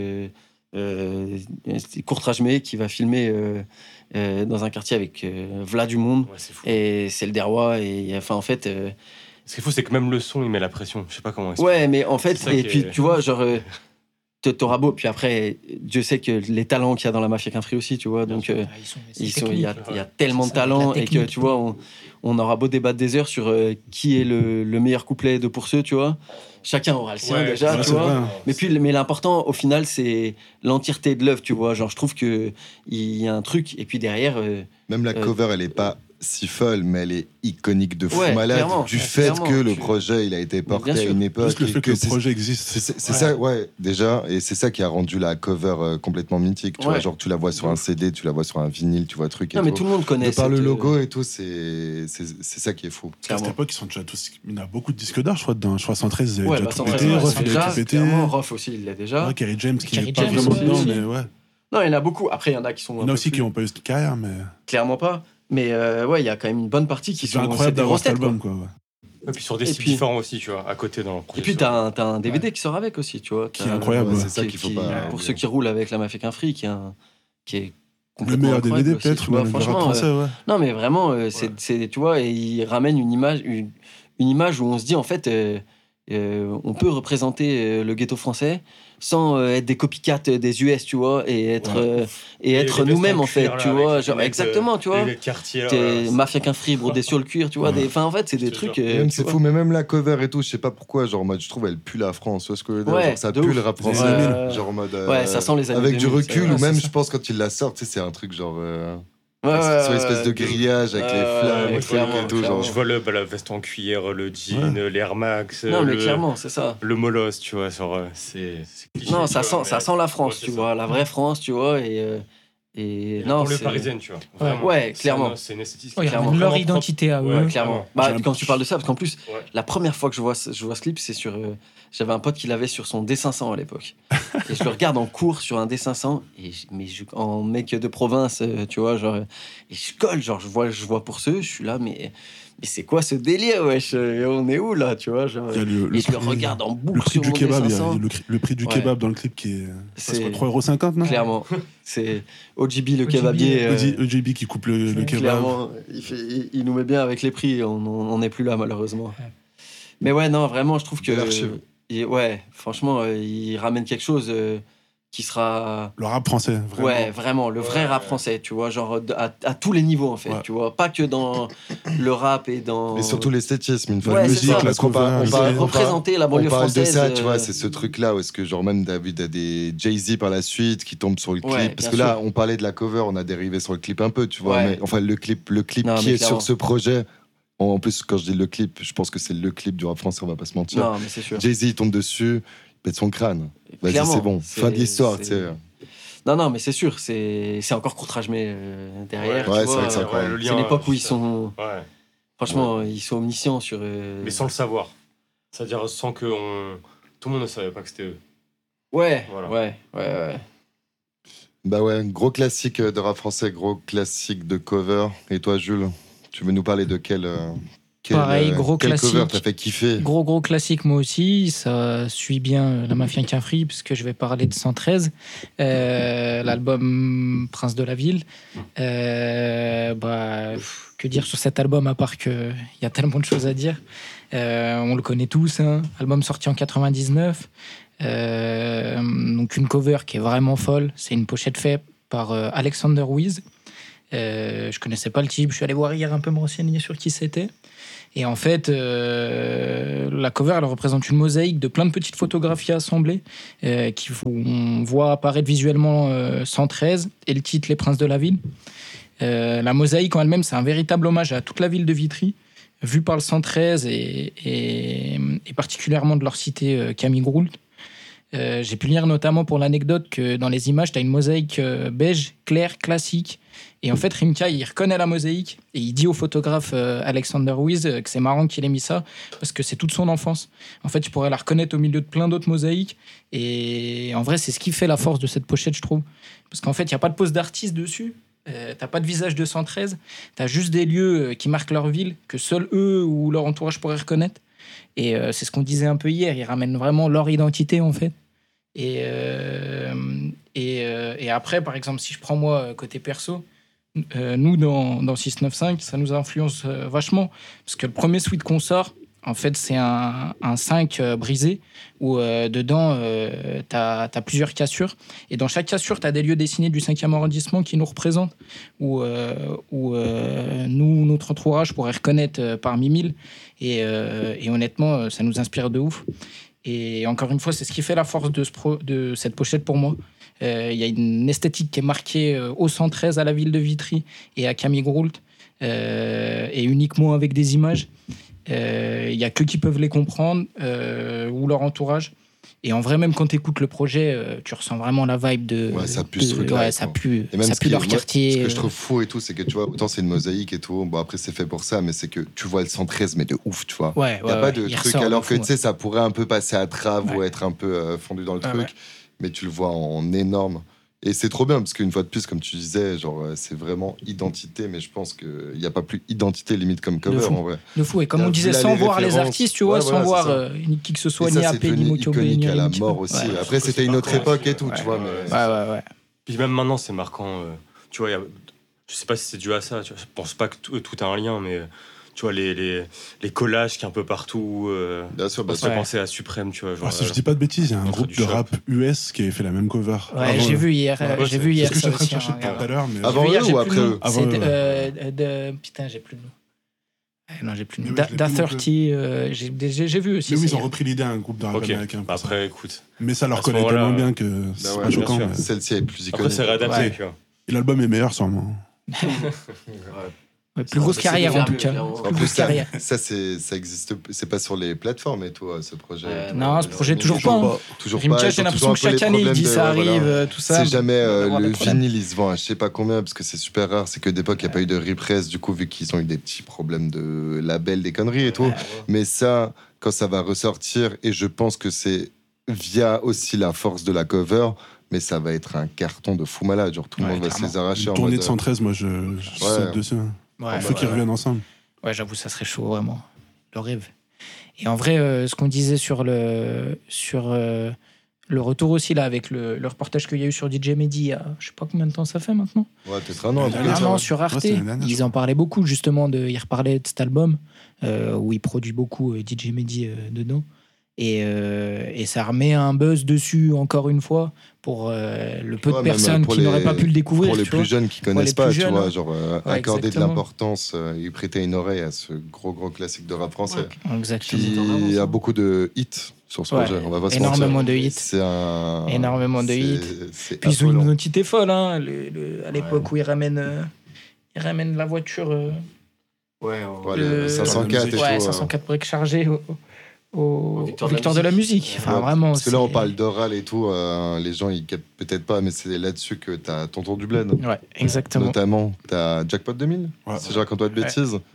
Courtrage-May qui va filmer dans un quartier avec V'là du monde, et c'est le Derrois, et enfin en fait ce qu'il faut, c'est que même le son il met la pression, je sais pas comment expliquer. Ouais, mais en fait, et puis tu vois, genre t'auras beau, puis après Dieu sait que les talents qu'il y a dans la Mafia Free aussi, tu vois, donc il y a tellement de talents, et que tu vois, on aura beau débattre des heures sur qui est le meilleur couplet de Pour ceux, tu vois, chacun aura le sien déjà, tu vois. Mais l'important au final, c'est l'entièreté de l'œuvre, tu vois. Genre, je trouve que il y a un truc, et puis derrière. Même la cover, elle est pas si folle, mais elle est iconique de fou malade, du fait que le projet il a été porté à une époque. Juste le fait que le projet existe. C'est ça, déjà, et c'est ça qui a rendu la cover complètement mythique. Tu vois, genre tu la vois sur un CD, tu la vois sur un vinyle, tu vois truc. Non, mais tout le monde connaît. Par le logo et tout, c'est ça qui est fou. À cette époque, ils sont déjà tous. Il y en a beaucoup de disques d'or, je crois. Dans 113, ils avaient déjà tout pété. Rof, il a tout pété. Rof aussi, il l'a déjà. Kerry James, qui n'est pas vraiment dedans, mais ouais. Non, il y en a beaucoup. Après, il y en a qui sont. Il y en a aussi qui n'ont pas eu cette carrière, mais. Clairement pas. Mais il y a quand même une bonne partie qui sont. C'est incroyable d'avoir cet album, quoi. Et puis sur des styles différents aussi, tu vois, à côté dans le projet. Et puis t'as un DVD qui sort avec aussi, tu vois. Qui est incroyable. C'est ça qu'il faut pas. Pour ceux qui roulent avec la Mafia Free, qui est le meilleur DVD peut-être, tu vois, franchement. Français, non, mais vraiment, c'est tu vois, et il ramène une image où on se dit en fait, on peut représenter le ghetto français sans être des copycats des US, tu vois, et être nous-mêmes en fait, tu vois, genre exactement, tu vois. Mafia Free brodé sur le cuir, tu vois, enfin en fait, c'est des trucs. C'est fou, mais même la cover et tout, je sais pas pourquoi, genre en mode, je trouve elle pue la France, parce que ça pue le rap français, genre en mode. Ça sent les années avec du recul, ou même je pense quand ils la sortent, tu sais, c'est un truc genre. sur l'espèce de grillage avec les flammes et tout, genre. Je vois la veste en cuir, le jean, l'Air Max. Non, mais clairement, c'est ça. Le molos, tu vois, genre, c'est cliché. Non, ça sent la France, tu vois, la vraie France, tu vois, et non, pour le parisienne, tu vois. Ouais, clairement. C'est une esthétique. Clairement. Leur identité à eux. Clairement. Quand tu parles de ça, parce qu'en plus, la première fois que je vois ce clip, c'est sur. J'avais un pote qui l'avait sur son D500 à l'époque. Et je le regarde en cours sur un D500, en mec de province, tu vois, genre. Et je colle, genre, je vois Pour ceux, je suis là, mais c'est quoi ce délire, wesh? On est où là, tu vois, genre, et je le regarde en boucle sur mon kebab, D500. Il y a le prix du kebab dans le clip qui est 3,50 €, non? Clairement. C'est OGB le kebabier. OGB qui coupe le kebab. Clairement, il nous met bien avec les prix, on n'est plus là malheureusement. Mais ouais, non, vraiment, je trouve que. Franchement, il ramène quelque chose qui sera. Le rap français, vraiment. Ouais, vraiment, le vrai rap français, tu vois, genre à tous les niveaux en fait, tu vois, pas que dans le rap et dans. Mais surtout l'esthétisme, une fois la musique, la représenter la banlieue française. On parle de ça, tu vois, c'est ce truc-là, où est-ce que genre même David a des Jay-Z par la suite qui tombent sur le clip, parce que là, on parlait de la cover, on a dérivé sur le clip un peu, tu vois, mais enfin le clip qui est sur ce projet. En plus, quand je dis le clip, je pense que c'est le clip du rap français, on va pas se mentir. Non, mais c'est sûr. Jay-Z, il tombe dessus, il pète son crâne. Vas-y, c'est bon. Fin de l'histoire, tu sais. Non, mais c'est sûr, c'est encore Courtrage-May derrière. Ouais, c'est vrai que c'est incroyable. C'est l'époque où ils sont. Franchement, ils sont omniscients sur. Mais sans le savoir. C'est-à-dire sans que tout le monde ne savait pas que c'était eux. Ouais. Bah ouais, gros classique de rap français, gros classique de cover. Et toi, Jules? Tu veux nous parler de quel Pareil, gros classique. Cover t'as fait kiffer? Gros classique, moi aussi. Ça suit bien La Mafia Quinfri, puisque je vais parler de 113, l'album Prince de la Ville. Que dire sur cet album, à part qu'il y a tellement de choses à dire. On le connaît tous, hein. Album sorti en 99. Donc une cover qui est vraiment folle. C'est une pochette faite par Alexander Wiz. Je connaissais pas le type. Je suis allé voir hier un peu me renseigner sur qui c'était. Et en fait, la cover, elle représente une mosaïque de plein de petites photographies assemblées on voit apparaître visuellement 113 et le titre Les Princes de la Ville. La mosaïque en elle-même, c'est un véritable hommage à toute la ville de Vitry, vue par le 113 et particulièrement de leur cité Camille Groult. J'ai pu lire notamment pour l'anecdote que dans les images, tu as une mosaïque beige, claire, classique. Et en fait, Rimka, il reconnaît la mosaïque et il dit au photographe Alexander Wiz que c'est marrant qu'il ait mis ça parce que c'est toute son enfance. En fait, tu pourrais la reconnaître au milieu de plein d'autres mosaïques. Et en vrai, c'est ce qui fait la force de cette pochette, je trouve. Parce qu'en fait, il n'y a pas de pose d'artiste dessus. T'as pas de visage de 113. T'as juste des lieux qui marquent leur ville que seuls eux ou leur entourage pourraient reconnaître. Et c'est ce qu'on disait un peu hier. Ils ramènent vraiment leur identité, en fait. Et après, par exemple, si je prends moi côté perso, nous dans 695, ça nous influence vachement parce que le premier suite qu'on sort, en fait, c'est un 5 brisé où dedans t'as plusieurs cassures et dans chaque cassure t'as des lieux dessinés du 5e arrondissement qui nous représentent où nous, notre entourage pourrait reconnaître parmi 1000 et honnêtement ça nous inspire de ouf. Et encore une fois, c'est ce qui fait la force de cette pochette pour moi. Il y a une esthétique qui est marquée au 113 à la ville de Vitry et à Camille Groult, et uniquement avec des images. Il n'y a que qui peuvent les comprendre ou leur entourage. Et en vrai, même quand tu écoutes le projet, tu ressens vraiment la vibe de. Ouais, ça pue ce truc-là. Ouais, ça pue leur quartier. Ce que je trouve fou et tout, c'est que tu vois, autant c'est une mosaïque et tout, bon après c'est fait pour ça, mais c'est que tu vois le 113, mais de ouf, tu vois. Ouais, il n'y a pas de truc, alors que fou, tu sais, ça pourrait un peu passer à travers ou être un peu fondu dans le truc, mais tu le vois en énorme. Et c'est trop bien, parce qu'une fois de plus, comme tu disais, genre, c'est vraiment identité, mais je pense qu'il n'y a pas plus identité limite comme cover, en vrai. De fou, et comme on disait, sans voir les artistes, tu vois, sans voir qui que ce soit, ni AP, ni Motobe, ni à la mort aussi. Après, c'était une autre époque et tout, tu vois. Ouais. Puis même maintenant, c'est marquant. Tu vois, je sais pas si c'est dû à ça, tu vois, je pense pas que tout a un lien, mais... Tu vois, les collages qui est un peu partout. Bien sûr, on peut penser à Suprême, tu vois. Genre, si je dis pas de bêtises, il y a un groupe de rap US qui avait fait la même cover. Ouais, j'ai vu hier. J'ai vu hier. C'est ce que j'étais en train de chercher tout à l'heure. Avant eux ou après eux? Putain, j'ai plus de nom. Non, j'ai plus de nom. Da 30, j'ai vu aussi. Mais oui, ils ont repris l'idée à un groupe de rap américain. Après, écoute. Mais ça leur connaît tellement bien que c'est pas choquant. Celle-ci est plus iconique. Après, c'est réadapté, tu vois. Et l'album est meilleur, sûrement. Plus grosse carrière en tout cas. Plus grosse carrière. Ça existe. C'est pas sur les plateformes et tout, ce projet. Non, ce projet toujours pas. Toujours Rimka, pas. j'ai l'impression que chaque année il dit ça arrive, tout ça. C'est jamais le vinyle, il se vend à je sais pas combien parce que c'est super rare. C'est que d'époque il n'y a pas eu de repress du coup vu qu'ils ont eu des petits problèmes de label, des conneries et tout. Mais ça, quand ça va ressortir, et je pense que c'est via aussi la force de la cover. Mais ça va être un carton de fou malade. Genre tout le monde va se les arracher. Une tournée de 113, moi je saute dessus. Il faut qu'ils reviennent ensemble. Ouais, j'avoue, ça serait chaud, vraiment. Le rêve. Et en vrai, ce qu'on disait sur le retour aussi, là, avec le reportage qu'il y a eu sur DJ Mehdi, je sais pas combien de temps ça fait maintenant. Ouais, peut-être un an. Un an sur Arte. Ils en parlaient beaucoup, justement. Ils reparlaient de cet album où il produit beaucoup DJ Mehdi dedans. Et ça remet un buzz dessus, encore une fois, pour le peu de personnes qui n'auraient pas pu le découvrir. Pour les plus jeunes qui connaissent pas, tu vois, genre accorder exactement. de l'importance et prêter une oreille à ce gros classique de rap français. Exactement. Il y a beaucoup de hits sur ce projet. On va pas se mentir. Énormément de hits. Énormément de hits. Puis ils ont une identité folle, hein, à l'époque où ils ramènent la voiture. Le 504 et tout. 504 briques chargées au victoire de la musique. Enfin, vraiment. Parce que là, on parle d'oral et tout. Les gens, ils captent peut-être pas, mais c'est là-dessus que t'as Tonton du Bled. Ouais, exactement. Notamment, t'as Jackpot 2000. Si je raconte pas de bêtises.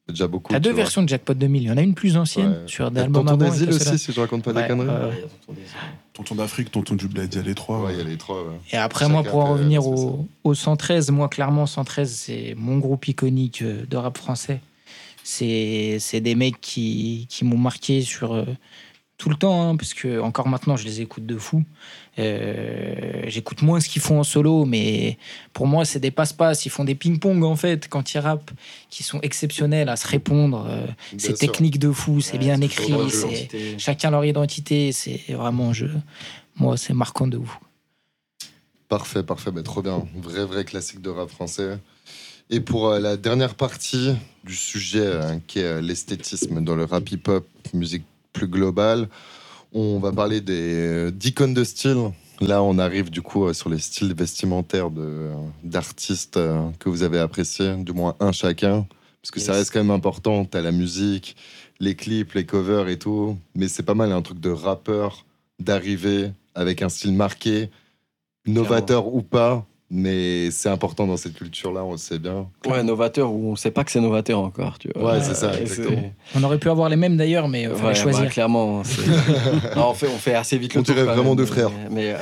Déjà beaucoup. T'as 2 versions de Jackpot 2000. Il y en a une plus ancienne sur des albums Tonton avant. d'Asile aussi, si je raconte pas des conneries. Tonton d'Afrique, Tonton du Bled, il y a les 3. Ouais, il y a les 3. Et après, moi, pour en revenir au 113, moi, clairement, 113, c'est mon groupe iconique de rap français. C'est des mecs qui m'ont marqué sur tout le temps, hein, parce que encore maintenant, je les écoute de fou. J'écoute moins ce qu'ils font en solo, mais pour moi, c'est des passe-passe. Ils font des ping-pong, en fait, quand ils rappent, qui sont exceptionnels à se répondre. C'est technique de fou, c'est bien écrit, c'est chacun leur identité. C'est vraiment moi, c'est marquant de ouf. Parfait, bah, trop bien. Vrai classique de rap français. Et pour la dernière partie du sujet, qui est l'esthétisme dans le rap hip-hop, musique plus globale, on va parler d'icônes de style. Là, on arrive du coup sur les styles vestimentaires d'artistes que vous avez appréciés, du moins un chacun, parce que ça reste quand même important. T'as la musique, les clips, les covers et tout, mais c'est pas mal un truc de rappeur d'arriver avec un style marqué, novateur ou pas. Mais c'est important dans cette culture-là, on le sait bien. Ouais, novateur, ou on sait pas que c'est novateur encore, tu vois. Ouais, c'est ça, exactement. On aurait pu avoir les mêmes d'ailleurs, mais il fallait choisir. Bah, clairement. Non, on fait assez vite le tour. On dirait vraiment deux frères. Mais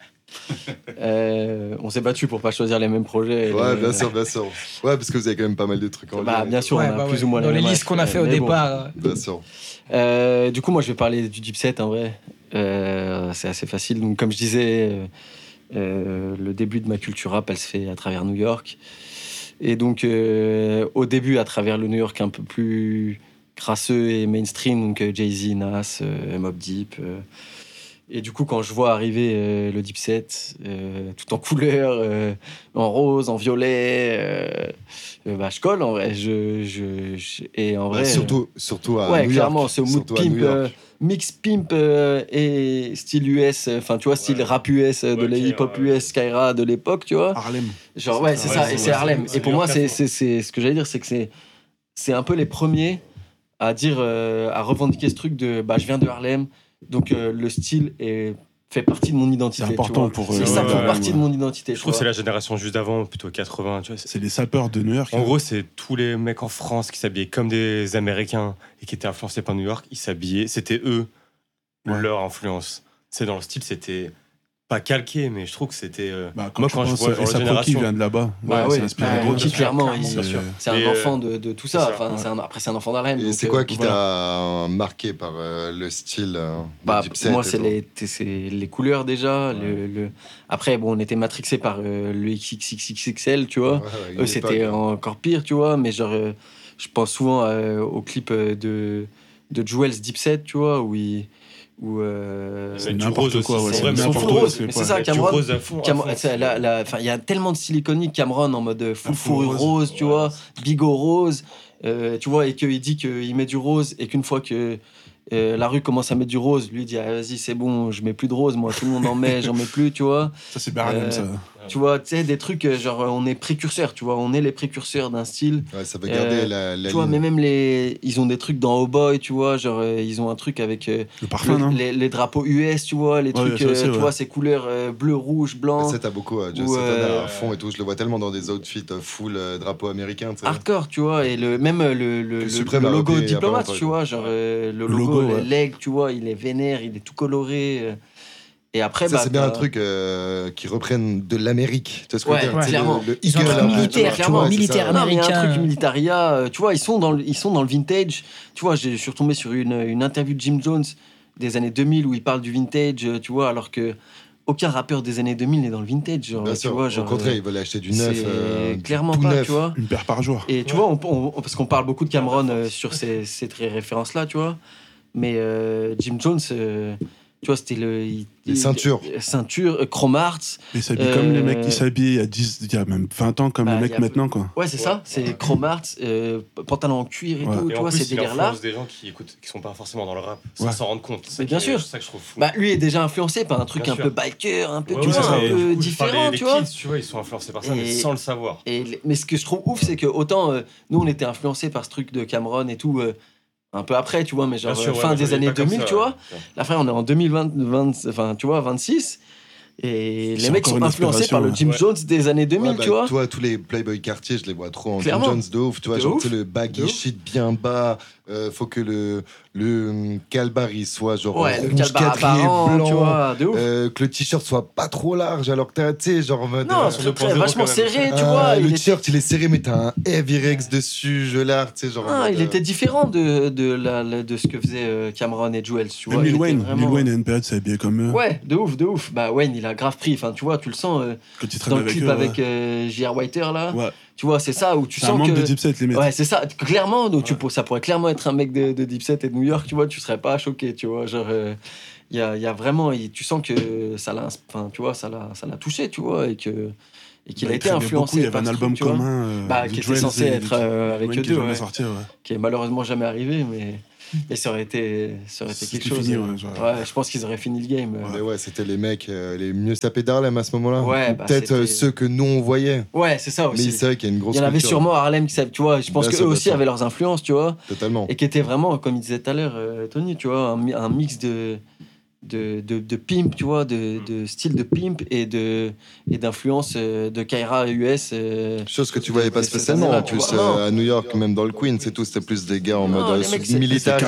on s'est battu pour pas choisir les mêmes projets. Ouais, bien sûr. Ouais, parce que vous avez quand même pas mal de trucs en lien. Bien sûr, on a plus ou moins dans les listes qu'on a fait au départ. Bien sûr. Du coup, moi, je vais parler du Dipset, en vrai. C'est assez facile. Donc, comme je disais... le début de ma culture rap, elle se fait à travers New York. Et donc, au début, à travers le New York un peu plus crasseux et mainstream, donc Jay-Z, Nas, Mobb Deep. Et du coup, quand je vois arriver le Dipset, tout en couleur, en rose, en violet, je colle en vrai. Et en vrai, surtout à New York. Clairement, ce mood pimp, mix pimp et style US, enfin tu vois, style rap US, de la hip-hop US, Skyra de l'époque, tu vois. Harlem. Genre, c'est ça, et c'est Harlem. Et pour moi, c'est ce que j'allais dire, c'est que c'est un peu les premiers à dire, à revendiquer ce truc de je viens de Harlem, donc le style fait partie de mon identité. C'est important pour eux. C'est ça fait partie de mon identité. Je trouve que c'est la génération juste d'avant, plutôt 80. Tu vois, c'est les sapeurs de New York. En gros, c'est tous les mecs en France qui s'habillaient comme des Américains et qui étaient influencés par New York. Ils s'habillaient, c'était eux, leur influence. C'est dans le style, c'était pas calqué, mais je trouve que c'était. Moi, quand je vois la génération, qui vient de là-bas. C'est inspiré. Rocky, clairement, c'est un enfant de tout ça. Après, c'est un enfant d'Harlem. Et c'est quoi qui t'a marqué par le style de Dipset? Moi, c'est les couleurs déjà. Après, on était matrixé par le XXXXL, tu vois. Eux, c'était encore pire, tu vois. Mais genre, je pense souvent au clip de Jewel's Dipset, tu vois, où c'est n'importe quoi, c'est n'importe rose. Mais c'est ça, Cameron. Il y a tellement de style iconique, Cameron en mode full fourrure rose, tu vois, bigot rose, tu vois, et qu'il dit qu'il met du rose et qu'une fois que la rue commence à mettre du rose, lui il dit vas-y c'est bon, je mets plus de rose, moi tout le monde en met, j'en mets plus, tu vois. Ça c'est Berlin ça. Tu vois, tu sais, des trucs genre on est précurseurs, tu vois, on est les précurseurs d'un style. Ouais, ça va garder la tu vois, mais même ils ont des trucs dans Oh Boy, tu vois, genre ils ont un truc avec le parfum, les drapeaux US, tu vois, les trucs, tu vois, ces couleurs bleu, rouge, blanc. Ça t'as beaucoup, Just à fond et tout, je le vois tellement dans des outfits full drapeau américain, tu sais. Hardcore, tu vois, et même le logo diplomate, tu vois, genre le logo, les legs, tu vois, il est vénère, il est tout coloré. Et après, ça, c'est bien un truc qui reprennent de l'Amérique. Tu vois ce que je veux dire, clairement. Ils ont un truc militaire, clairement, militaire américain. Il y a un truc militaria. Tu vois, ils sont dans le vintage. Tu vois, je suis retombé sur une interview de Jim Jones des années 2000 où il parle du vintage, tu vois, alors que aucun rappeur des années 2000 n'est dans le vintage. Genre, bien sûr, tu vois, genre, au contraire, ils veulent acheter du neuf. Clairement pas, neuf. tu vois. Une paire par jour. Et tu vois, parce qu'on parle beaucoup de Cameron sur ces références-là, tu vois. Mais Jim Jones... tu vois, c'était les ceintures. Chrome Arts. Ils s'habillent comme les mecs qui s'habillaient il y a même 20 ans, comme les mecs maintenant, quoi. Ouais, c'est ça. C'est Chrome Arts, pantalon en cuir et tout. Et tu vois, ces délires-là. Des gens qui sont pas forcément dans le rap, sans s'en rendre compte. Mais bien sûr. C'est ça que je trouve fou. Lui est déjà influencé par un truc un peu biker, un peu, un peu différent, tu vois. Tu vois, ils sont influencés par ça, mais sans le savoir. Mais ce que je trouve ouf, c'est que autant nous, on était influencés par ce truc de Cameron et tout. Un peu après, tu vois, mais genre fin des années 2000, tu vois. Là, frère, on est en 2020, enfin, tu vois, 26. Et les mecs sont influencés par le Jim Jones des années 2000, tu vois. Toi, tous les Playboy Cartier, je les vois trop en Jim Jones de ouf, tu vois. Genre, le baggy shit bien bas, faut que le calbar il soit genre rouge apparent, blanc, tu vois, de ouf. Que le t-shirt soit pas trop large, alors que tu sais, genre en mode. Non, c'est vachement serré, tu vois. Le t-shirt, il est serré, mais t'as un Heavy Rex dessus, je l'art, tu sais, genre. Ah, il était différent de ce que faisaient Cameron et Juelz, tu vois. Lil Wayne à une période s'est habillé comme eux. Ouais, de ouf. Bah, Wayne, il a grave pris, enfin, tu vois, tu le sens dans le clip avec J.R. Whiter, là. Ouais. Tu vois, c'est ça où tu sens que. C'est un membre de Dipset, les mecs. Ouais, c'est ça. Clairement, donc ça pourrait clairement être un mec de Dipset et de New York, tu vois, tu serais pas choqué, tu vois. Genre, il y a vraiment. Tu sens que ça l'a touché, tu vois, et qu'il a été influencé. Il y avait un album commun. Qui était censé être avec eux deux. Qui est malheureusement jamais arrivé, mais ça aurait été quelque chose. Fini, je pense qu'ils auraient fini le game. Mais ouais, c'était les mecs les mieux tapés d'Harlem à ce moment-là. Ouais, peut-être ceux que nous on voyait. Ouais, c'est ça aussi. Mais c'est vrai qu'il y a une grosse. Il y en avait sûrement à Harlem qui savent, tu vois. Je pense qu'eux aussi avaient leurs influences, tu vois. Totalement. Et qui étaient vraiment, comme il disait tout à l'heure, Tony, tu vois, un mix de pimp, tu vois, de style de pimp et d'influence de Kyra US. Chose que tu voyais pas spécialement en plus à New York, même dans le Queens, c'est tout, c'était plus des gars en mode militaire,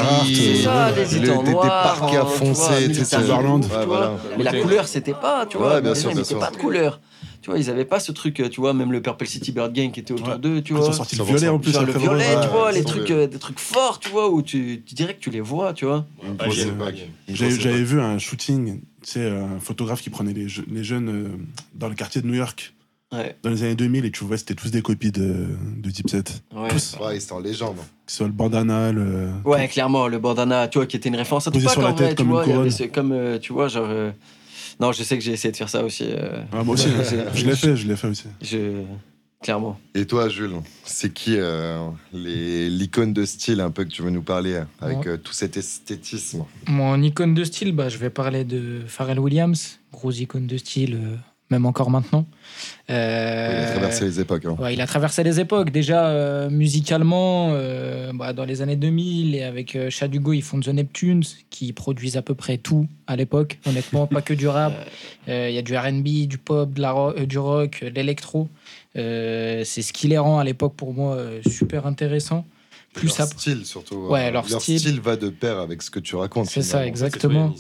des parquets à foncer, tu sais, mais la couleur, c'était pas, tu vois, bien sûr, pas de couleur. Tu vois, ils avaient pas ce truc, tu vois, même le Purple City Bird Gang qui était autour d'eux, tu vois. Ils ont sorti le violet en plus. Le violet, tu vois, des trucs forts, tu vois, où tu dirais que tu les vois, tu vois. J'avais vu un shooting, tu sais, un photographe qui prenait les jeunes dans le quartier de New York. Ouais. Dans les années 2000, et tu vois, c'était tous des copies de Dipset. Tous. Ouais, c'était en légende. Que ce soit le bandana, Ouais, clairement, le bandana, tu vois, qui était une référence à tout sur la tête, tu vois, comme tu vois, genre. Non, je sais que j'ai essayé de faire ça aussi. Moi aussi, je l'ai fait aussi. Clairement. Et toi, Jules, c'est qui l'icône de style un peu que tu veux nous parler avec tout cet esthétisme? Mon icône de style, je vais parler de Pharrell Williams, grosse icône de style, même encore maintenant. Il a traversé les époques. Ouais, il a traversé les époques. Déjà, musicalement, dans les années 2000, et avec Shad Hugo, ils font The Neptunes, qui produisent à peu près tout à l'époque. Honnêtement, pas que du rap. Il y a du R&B, du pop, du rock, de l'électro. C'est ce qui les rend à l'époque, pour moi, super intéressant. Plus leur style, surtout. Ouais, leur style va de pair avec ce que tu racontes. C'est ça, exactement.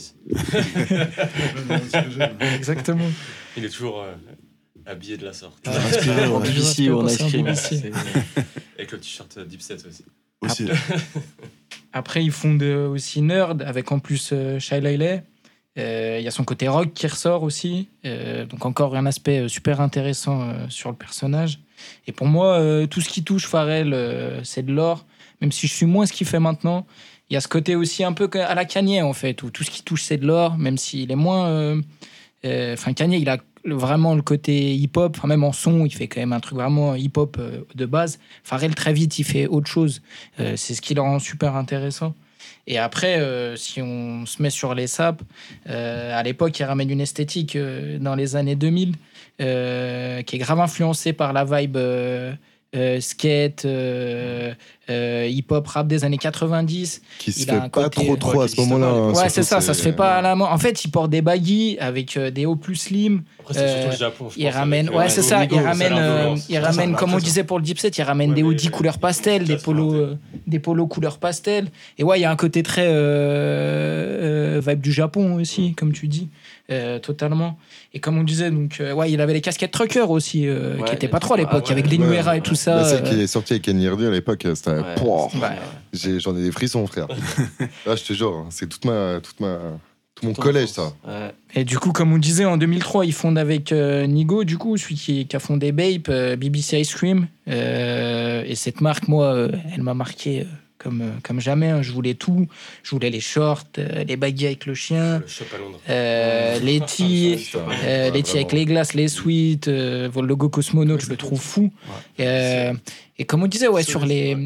Exactement. Il est toujours... habillé de la sorte. En BBC ou en ice cream. Avec le t-shirt Dipset aussi. Après, ils font aussi Nerd, avec en plus Shy Lyle. Il y a son côté rock qui ressort aussi. Donc encore un aspect super intéressant sur le personnage. Et pour moi, tout ce qui touche Pharrell, c'est de l'or. Même si je suis moins ce qu'il fait maintenant. Il y a ce côté aussi un peu à la Kanye, en fait, où tout ce qui touche, c'est de l'or. Même s'il est moins... Kanye, il a vraiment le côté hip-hop, même en son, il fait quand même un truc vraiment hip-hop de base. Pharrell, très vite, il fait autre chose. C'est ce qui le rend super intéressant. Et après, si on se met sur les saps, à l'époque, il ramène une esthétique dans les années 2000 qui est grave influencée par la vibe skate, hip-hop, rap des années 90. Qui se fait pas trop à ce moment-là. Ouais, c'est ça, ça se fait pas à la main. En fait, il porte des baggy avec des hauts plus slim. Après, c'est surtout le Japon, je pense. Il ramène, c'est ça, il ramène, comme on disait pour le Dipset, il ramène des hoodies couleur pastel, des polos couleur pastel. Et ouais, il y a un côté très vibe du Japon aussi, comme tu dis, totalement. Et comme on disait, donc, il avait les casquettes trucker aussi, qui étaient pas trop à l'époque, avec des New Era et tout ça. Celle qui est sortie avec Kenny Irving à l'époque, c'était j'en ai des frissons, frère. Là, je te jure, c'est tout mon collège, ça. Ouais. Et du coup, comme on disait, en 2003, ils fondent avec Nigo, du coup, celui qui a fondé Bape, BBC Ice Cream. Et cette marque, moi, elle m'a marqué comme jamais. Hein. Je voulais tout. Je voulais les shorts, les baguilles avec le chien, le shop à Londres. les tees, avec les glaces, les sweats, le logo Cosmonaut, je le trouve fou. Et comme on disait, sur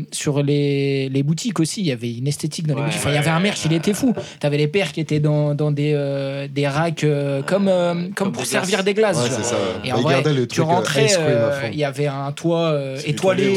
les boutiques aussi, il y avait une esthétique dans les boutiques. Enfin, il y avait un merch, il était fou. T'avais les pères qui étaient dans des racks comme pour servir des glaces. Ouais, c'est ça. Et en vrai, tu rentrais, il y avait un toit étoilé.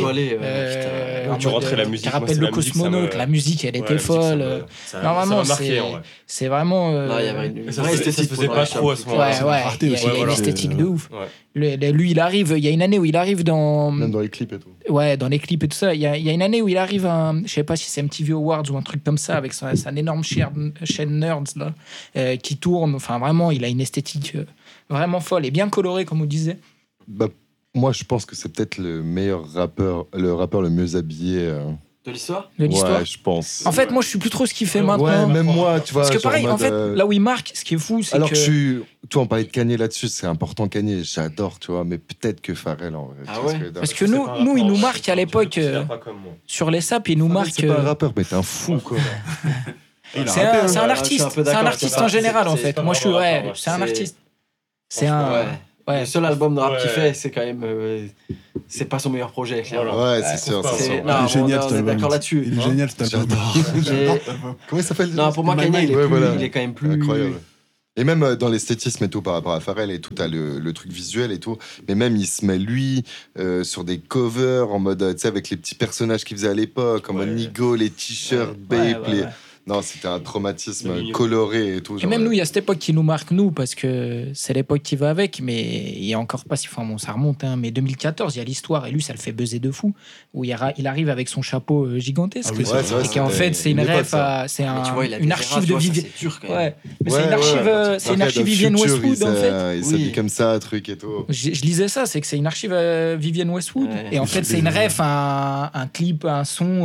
Tu rentrais la musique. Qui rappelle le cosmonaute, la musique, elle était folle. Normalement, c'est vraiment. Ça se faisait pas trop à ce moment-là. Il y a une esthétique de ouf. Lui, il arrive, il y a une année où il arrive dans. Même dans les clips et tout. Ouais, dans les clips et tout ça. Il y a une année où il arrive je sais pas si c'est MTV Awards ou un truc comme ça, avec sa énorme chaîne Nerds, là, qui tourne. Enfin, vraiment, il a une esthétique vraiment folle et bien colorée, comme on disait. Moi, je pense que c'est peut-être le meilleur rappeur, le rappeur le mieux habillé. De l'histoire ? De l'histoire. Ouais, je pense. En fait, moi, je suis plus trop ce qu'il fait maintenant. Ouais, même moi, tu vois. Parce que pareil, en fait, là où il marque, ce qui est fou, c'est alors que... toi, on parlait de Kanye là-dessus, c'est important Kanye, j'adore, tu vois, mais peut-être que Pharrell en vrai. Ah ouais. Parce que nous, il nous marque à l'époque, sur les saps, il nous marque... C'est pas un rappeur, mais t'es un fou, quoi. C'est un artiste en général, en fait. Moi, je suis... Ouais, c'est un artiste. C'est un... Le seul album de rap qu'il fait, c'est quand même. C'est pas son meilleur projet, clairement. Ouais, c'est sûr. Il est génial, on est d'accord là-dessus. Il est génial, cet album. Comment il s'appelle ? Non, pour moi, Kanye, il est quand même plus. Incroyable. Et même dans l'esthétisme et tout, par rapport à Pharrell et tout, t'as le truc visuel et tout. Mais même, il se met, lui, sur des covers en mode, tu sais, avec les petits personnages qu'il faisait à l'époque, en mode Nigo, les t-shirts, Bape, les. Non, c'était un traumatisme coloré et tout. Et même nous, il y a cette époque qui nous marque, nous, parce que c'est l'époque qui va avec, mais il y a encore pas si... Enfin bon, ça remonte, hein, mais 2014, il y a l'histoire, et lui, ça le fait buzzer de fou, où il arrive avec son chapeau gigantesque. Ah oui, c'est vrai, et qu'en fait, c'est une ref, c'est une archive de Vivienne... Ouais, mais c'est une archive Vivienne Westwood, en fait. Il s'habille comme ça, truc et tout. Je lisais ça, c'est que c'est une archive Vivienne Westwood, et en fait, c'est une ref, un clip, un son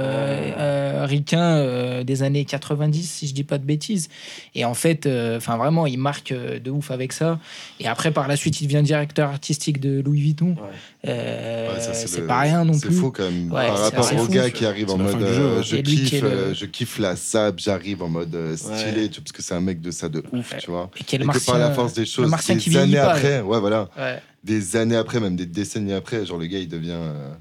ricain des années 90, si je dis pas de bêtises. Et en fait, vraiment, il marque de ouf avec ça. Et après, par la suite, il devient directeur artistique de Louis Vuitton. C'est pas rien non plus. C'est fou quand même. Par rapport au gars qui arrive en mode je kiffe la sable, j'arrive en mode stylé, parce que c'est un mec de ça de ouf, tu vois. Et que par la force des choses, des années après, des années après, même des décennies après, genre le gars, il devient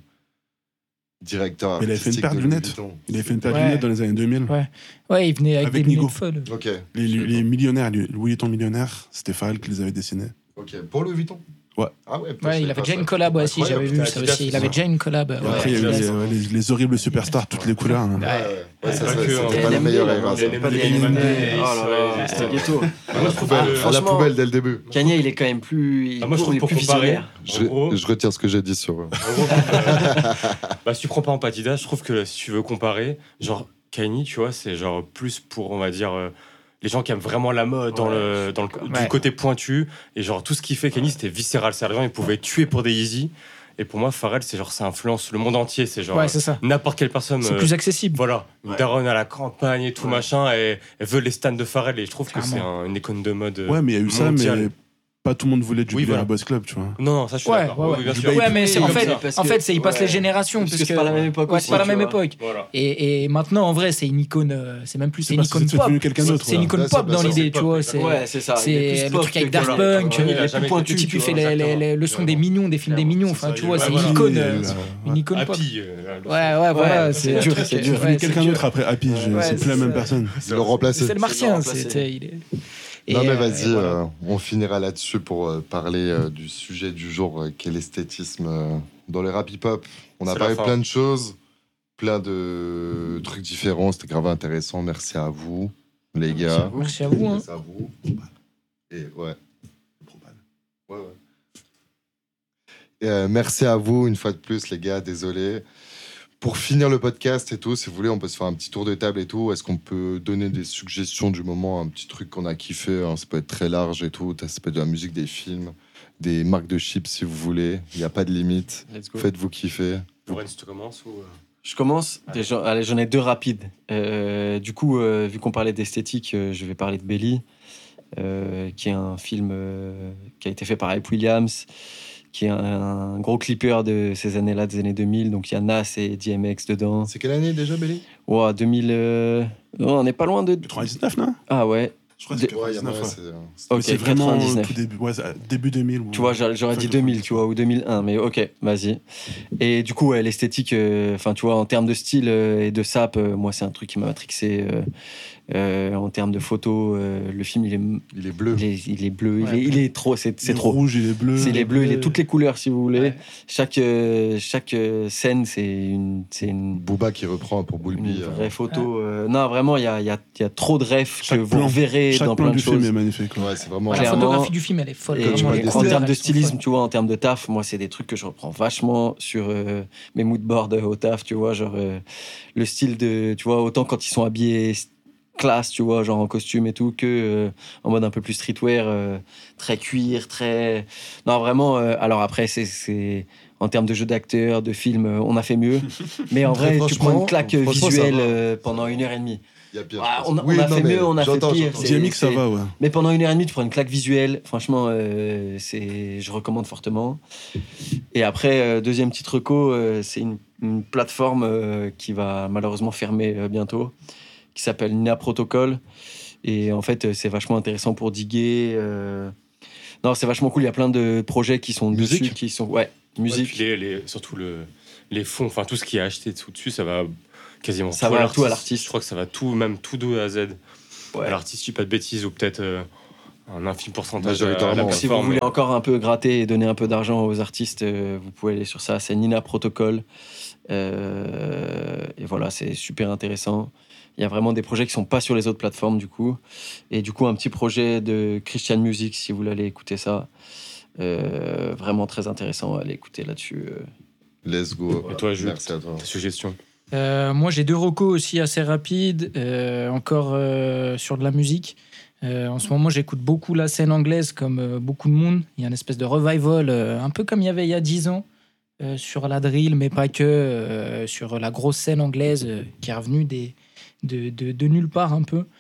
directeur artistique. Il avait fait une paire de lunettes. Il avait fait une paire de lunettes dans les années 2000. Ouais, il venait avec des Nigo. lunettes folles. Ok. Les millionnaires, Louis Vuitton millionnaire, c'était Pharrell qui les avait dessinés. Ok. Pour Louis Vuitton. Ouais. Ah ouais, il avait déjà une collab aussi, j'avais vu ça aussi. Il avait déjà une collab. Après, il y a eu les horribles superstars, toutes les couleurs. C'était pas les meilleurs erreurs. C'était ghetto. À la poubelle dès le début. Kanye, il est quand même plus. Moi, je trouve pour comparer. Je retire ce que j'ai dit sur. Si tu prends pas Empatida, je trouve que si tu veux comparer, genre Kanye, tu vois, c'est genre plus pour, on va dire. Les gens qui aiment vraiment la mode du côté pointu, et genre tout ce qu'il fait, Kanye, c'était viscéral, c'est il pouvait tuer pour des Yeezy. Et pour moi, Pharrell, c'est genre, ça influence le monde entier, c'est genre n'importe quelle personne. C'est plus accessible. Voilà, une daronne à la campagne et tout machin, et elle veut les stands de Pharrell, et je trouve que c'est une icône de mode. Ouais, mais il y a eu ça, mais pas tout le monde voulait du Billy à Boys Club, tu vois. Non, ça je suis d'accord. Bien sûr. Ouais, mais en fait, il passe les générations. Parce que c'est pas la même époque. C'est pas la même époque. Et maintenant, en vrai, c'est une icône. C'est même plus, c'est une icône pop. C'est une icône pop dans l'idée, tu vois. Ouais, c'est ça. C'est le truc avec Daft Punk. Le type, il fait le son des Mignons, des films des Mignons. Enfin, tu vois, c'est une icône pop. Ouais, voilà. C'est dur. C'est dur. Quelqu'un d'autre après Happy, c'est plus la même personne. Ils l'ont remplacé. C'est le Martien. Non mais vas-y, on finira là-dessus pour parler du sujet du jour, qui est l'esthétisme dans le rap hip-hop. On a parlé plein de choses, plein de trucs différents, c'était grave intéressant. Merci à vous, les gars. Merci à vous. Merci à vous. Et merci à vous une fois de plus, les gars, désolé. Pour finir le podcast et tout, si vous voulez, on peut se faire un petit tour de table et tout. Est-ce qu'on peut donner des suggestions du moment, un petit truc qu'on a kiffé, hein, ça peut être très large et tout. Ça peut être de la musique, des films, des marques de chips si vous voulez. Il n'y a pas de limite. Faites-vous kiffer. Lorenz, tu commences ou... Je commence. Allez, j'en ai deux rapides. Du coup, vu qu'on parlait d'esthétique, je vais parler de Belly, qui est un film qui a été fait par Hype Williams, qui est un gros clipper de ces années-là, des années 2000. Donc, il y a Nas et DMX dedans. C'est quelle année déjà, Belly ? 2000... on n'est pas loin de... 99, non ? Ah ouais. Je crois que c'est 99. C'est vraiment 99. Tout début, début 2000. Tu vois, j'aurais dit 2000, tu vois, ou 2001, mais ok, vas-y. Et du coup, l'esthétique, tu vois, en termes de style et de sap, moi, c'est un truc qui m'a matrixé. En termes de photos, le film, il est bleu. Il est bleu, il est trop, c'est trop. Rouge, il est bleu. Il est bleu, il est toutes les couleurs, si vous voulez. Ouais. Chaque scène, c'est une Booba qui reprend pour Boulby. Une vraie photo. Non, vraiment, il y a trop de refs que vous verrez chaque dans plan plein de du film choses. est magnifique. Ouais, c'est vraiment. La photographie du film, elle est folle. Et Vraiment, les en couleurs, termes de elles sont stylisme, folles. tu vois, en termes de taf, moi, c'est des trucs que je reprends vachement sur mes moodboards au taf, tu vois, genre le style de, tu vois, autant quand ils sont habillés classe, tu vois, genre en costume et tout, que en mode un peu plus streetwear, très cuir, très... Non, vraiment, alors après, c'est... En termes de jeu d'acteur, de film, on a fait mieux. Mais en vrai, tu prends une claque visuelle pendant 1h30. Il y a pire, on a fait mieux, on a fait pire. DMX, ça va, ouais. Mais pendant 1h30, tu prends une claque visuelle. Franchement, je recommande fortement. Et après, deuxième petite reco, c'est une plateforme qui va malheureusement fermer bientôt, qui s'appelle Nina Protocol. Et en fait, c'est vachement intéressant pour diguer. Non, c'est vachement cool. Il y a plein de projets qui sont dessus, qui sont... Ouais, musique. Ouais, surtout les fonds, enfin tout ce qui est acheté dessus, ça va quasiment ça va tout à l'artiste. Je crois que ça va tout, même tout de A à Z. Ouais. À l'artiste, je dis pas de bêtises, ou peut-être un infime pourcentage. Si vous voulez encore un peu gratter et donner un peu d'argent aux artistes, vous pouvez aller sur ça. C'est Nina Protocol. Et voilà, c'est super intéressant. Il y a vraiment des projets qui sont pas sur les autres plateformes, du coup. Et du coup, un petit projet de Christian Music, si vous voulez aller écouter ça. Vraiment très intéressant à aller écouter là-dessus. Let's go. Et toi, Jules, merci à toi. Ta suggestion? Moi, j'ai 2 recos aussi assez rapides, encore sur de la musique. En ce moment, j'écoute beaucoup la scène anglaise, comme beaucoup de monde. Il y a une espèce de revival, un peu comme il y avait il y a 10 ans, sur la drill, mais pas que, sur la grosse scène anglaise qui est revenue de nulle part un peu.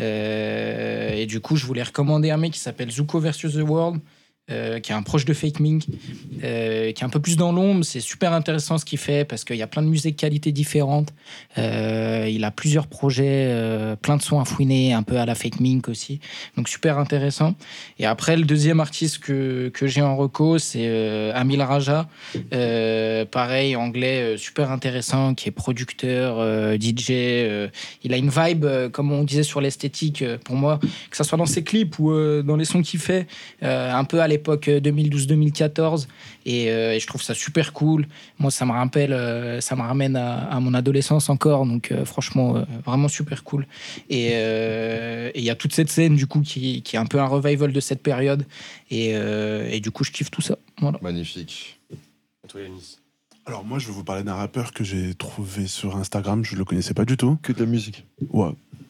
Et du coup, je voulais recommander un mec qui s'appelle Zuko vs. The World, qui est un proche de Fake Mink, qui est un peu plus dans l'ombre. C'est super intéressant ce qu'il fait parce qu'il y a plein de musiques de qualité différentes. Il a plusieurs projets, plein de sons à fouiner, un peu à la Fake Mink aussi. Donc super intéressant. Et après, le deuxième artiste que j'ai en reco, c'est Amil Raja. Pareil, anglais, super intéressant, qui est producteur, DJ. Il a une vibe, comme on disait sur l'esthétique, pour moi, que ça soit dans ses clips ou dans les sons qu'il fait, un peu à l'époque 2012-2014, et je trouve ça super cool. Moi, ça me ramène à mon adolescence encore, donc franchement, vraiment super cool. Et il y a toute cette scène du coup qui est un peu un revival de cette période, et du coup, je kiffe tout ça. Voilà. Magnifique. Et toi, Yanis? Alors moi, je vais vous parler d'un rappeur que j'ai trouvé sur Instagram, je le connaissais pas du tout. Que de la musique. Ouais.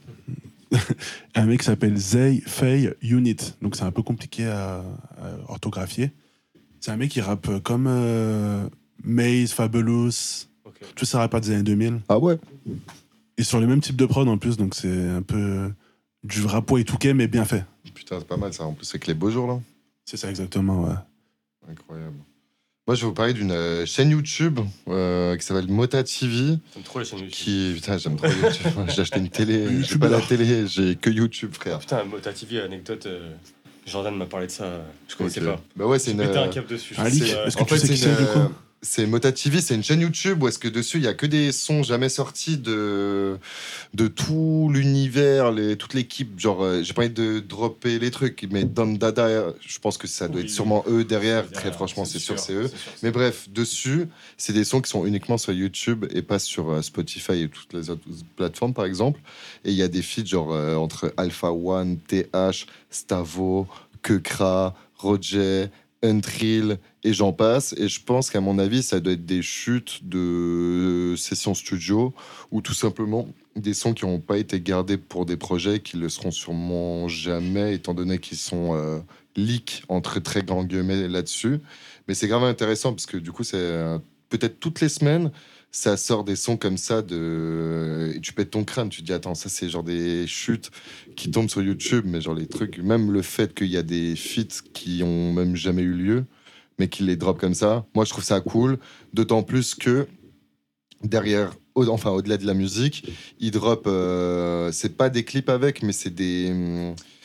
Un mec qui s'appelle Zay Fay Unit, donc c'est un peu compliqué à orthographier. C'est un mec qui rappe comme Maze, Fabulous, tous ces rappeurs des années 2000. Ah ouais. Et sur les mêmes types de prod en plus, donc c'est un peu du rap et tout mais bien fait. Putain, c'est pas mal ça. En plus, c'est que les beaux jours là. C'est ça exactement, ouais. Incroyable. Moi, je vais vous parler d'une chaîne YouTube qui s'appelle Mota TV. J'aime trop les chaînes YouTube. Putain, j'aime trop YouTube. J'ai acheté une télé. J'ai pas la télé, j'ai que YouTube, frère. Putain, Mota TV, anecdote. Jordan m'a parlé de ça. Je connaissais pas. Bah ouais, c'est une. Pété un cap dessus. Est-ce que en tu fait, sais qui c'est du coup? C'est Mota TV, c'est une chaîne YouTube où est-ce que dessus il y a que des sons jamais sortis de tout l'univers, toute l'équipe. Genre, j'ai pas envie de dropper les trucs, mais Dom Dada, je pense que ça doit être sûrement eux derrière. Très franchement, c'est sûr, c'est eux. Mais bref, dessus, c'est des sons qui sont uniquement sur YouTube et pas sur Spotify et toutes les autres plateformes, par exemple. Et il y a des feats genre entre Alpha One, TH, Stavo, Kekra, Roger, Untrill et j'en passe. Et je pense qu'à mon avis, ça doit être des chutes de sessions studio ou tout simplement des sons qui n'ont pas été gardés pour des projets qui le seront sûrement jamais, étant donné qu'ils sont leaks entre très grands guillemets là-dessus. Mais c'est grave intéressant parce que du coup, c'est peut-être toutes les semaines, ça sort des sons comme ça et tu pètes ton crâne. Tu te dis, attends, ça c'est genre des chutes qui tombent sur YouTube, mais genre les trucs, même le fait qu'il y a des feats qui ont même jamais eu lieu, mais qui les drop comme ça, moi je trouve ça cool, d'autant plus que derrière, au-delà de la musique, ils drop, c'est pas des clips avec, mais c'est des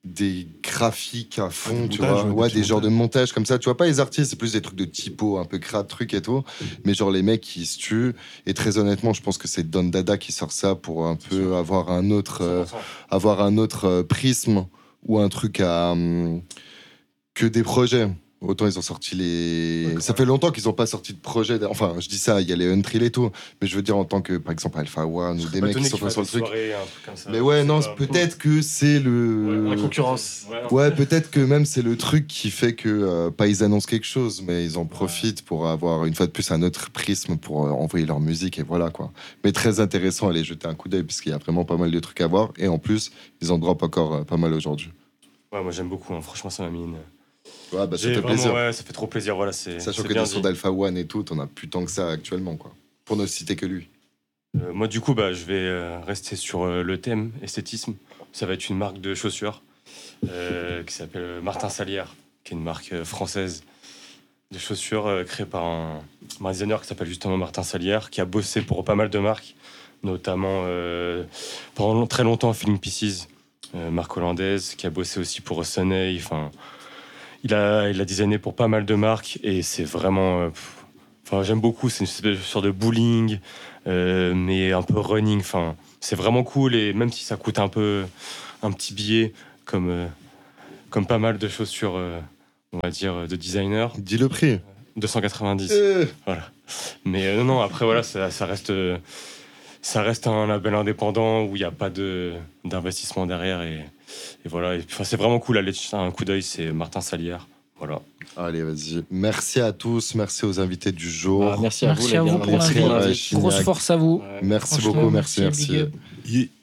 des graphiques à fond, des tu montages, vois. des Des genres de montages. montages comme ça. Tu vois pas les artistes, c'est plus des trucs de typo, un peu crade, trucs et tout. Mais genre les mecs qui se tuent. Et très honnêtement, je pense que c'est Don Dada qui sort ça pour un peu avoir un autre, prisme ou un truc que des projets. Autant ils ont sorti les. Ça fait longtemps qu'ils n'ont pas sorti de projet. Enfin, je dis ça, il y a les Untrill et tout. Mais je veux dire, en tant que, par exemple, Alpha One ou des mecs qui sont pas sur le truc. Mais ouais, non, peut-être que c'est La concurrence. Ouais, peut-être que même c'est le truc qui fait que, pas ils annoncent quelque chose, mais ils en profitent pour avoir une fois de plus un autre prisme pour envoyer leur musique et voilà quoi. Mais très intéressant, allez jeter un coup d'œil parce qu'il y a vraiment pas mal de trucs à voir et en plus, ils en drop encore pas mal aujourd'hui. Ouais, moi j'aime beaucoup, hein. Franchement, ça m'a mis une. Ouais, ça fait plaisir. Ouais, ça fait trop plaisir, voilà. Sachant que des sons d'Alpha One et tout, t'en as plus tant que ça actuellement, quoi. Pour ne citer que lui. Moi, du coup, je vais rester sur le thème esthétisme. Ça va être une marque de chaussures qui s'appelle Martin Salière, qui est une marque française de chaussures créée par un designer qui s'appelle justement Martin Salière, qui a bossé pour pas mal de marques, notamment pendant très longtemps Feeling Pieces, marque hollandaise, qui a bossé aussi pour Sunny. Enfin, il a designé pour pas mal de marques et c'est vraiment. J'aime beaucoup. C'est une sorte de bowling, mais un peu running. Enfin, c'est vraiment cool et même si ça coûte un petit billet, comme pas mal de chaussures, on va dire, de designer. Dis le prix. 290. Voilà. Mais non, après, voilà, ça reste un label indépendant où il n'y a pas d'investissement derrière. Et voilà. C'est vraiment cool. Allez jeter un coup d'œil, c'est Martin Salière. Voilà. Allez, vas-y. Merci à tous. Merci aux invités du jour. Merci à vous, Merci à vous pour l'invite. Grosse force à vous. Merci beaucoup. Merci. Big up.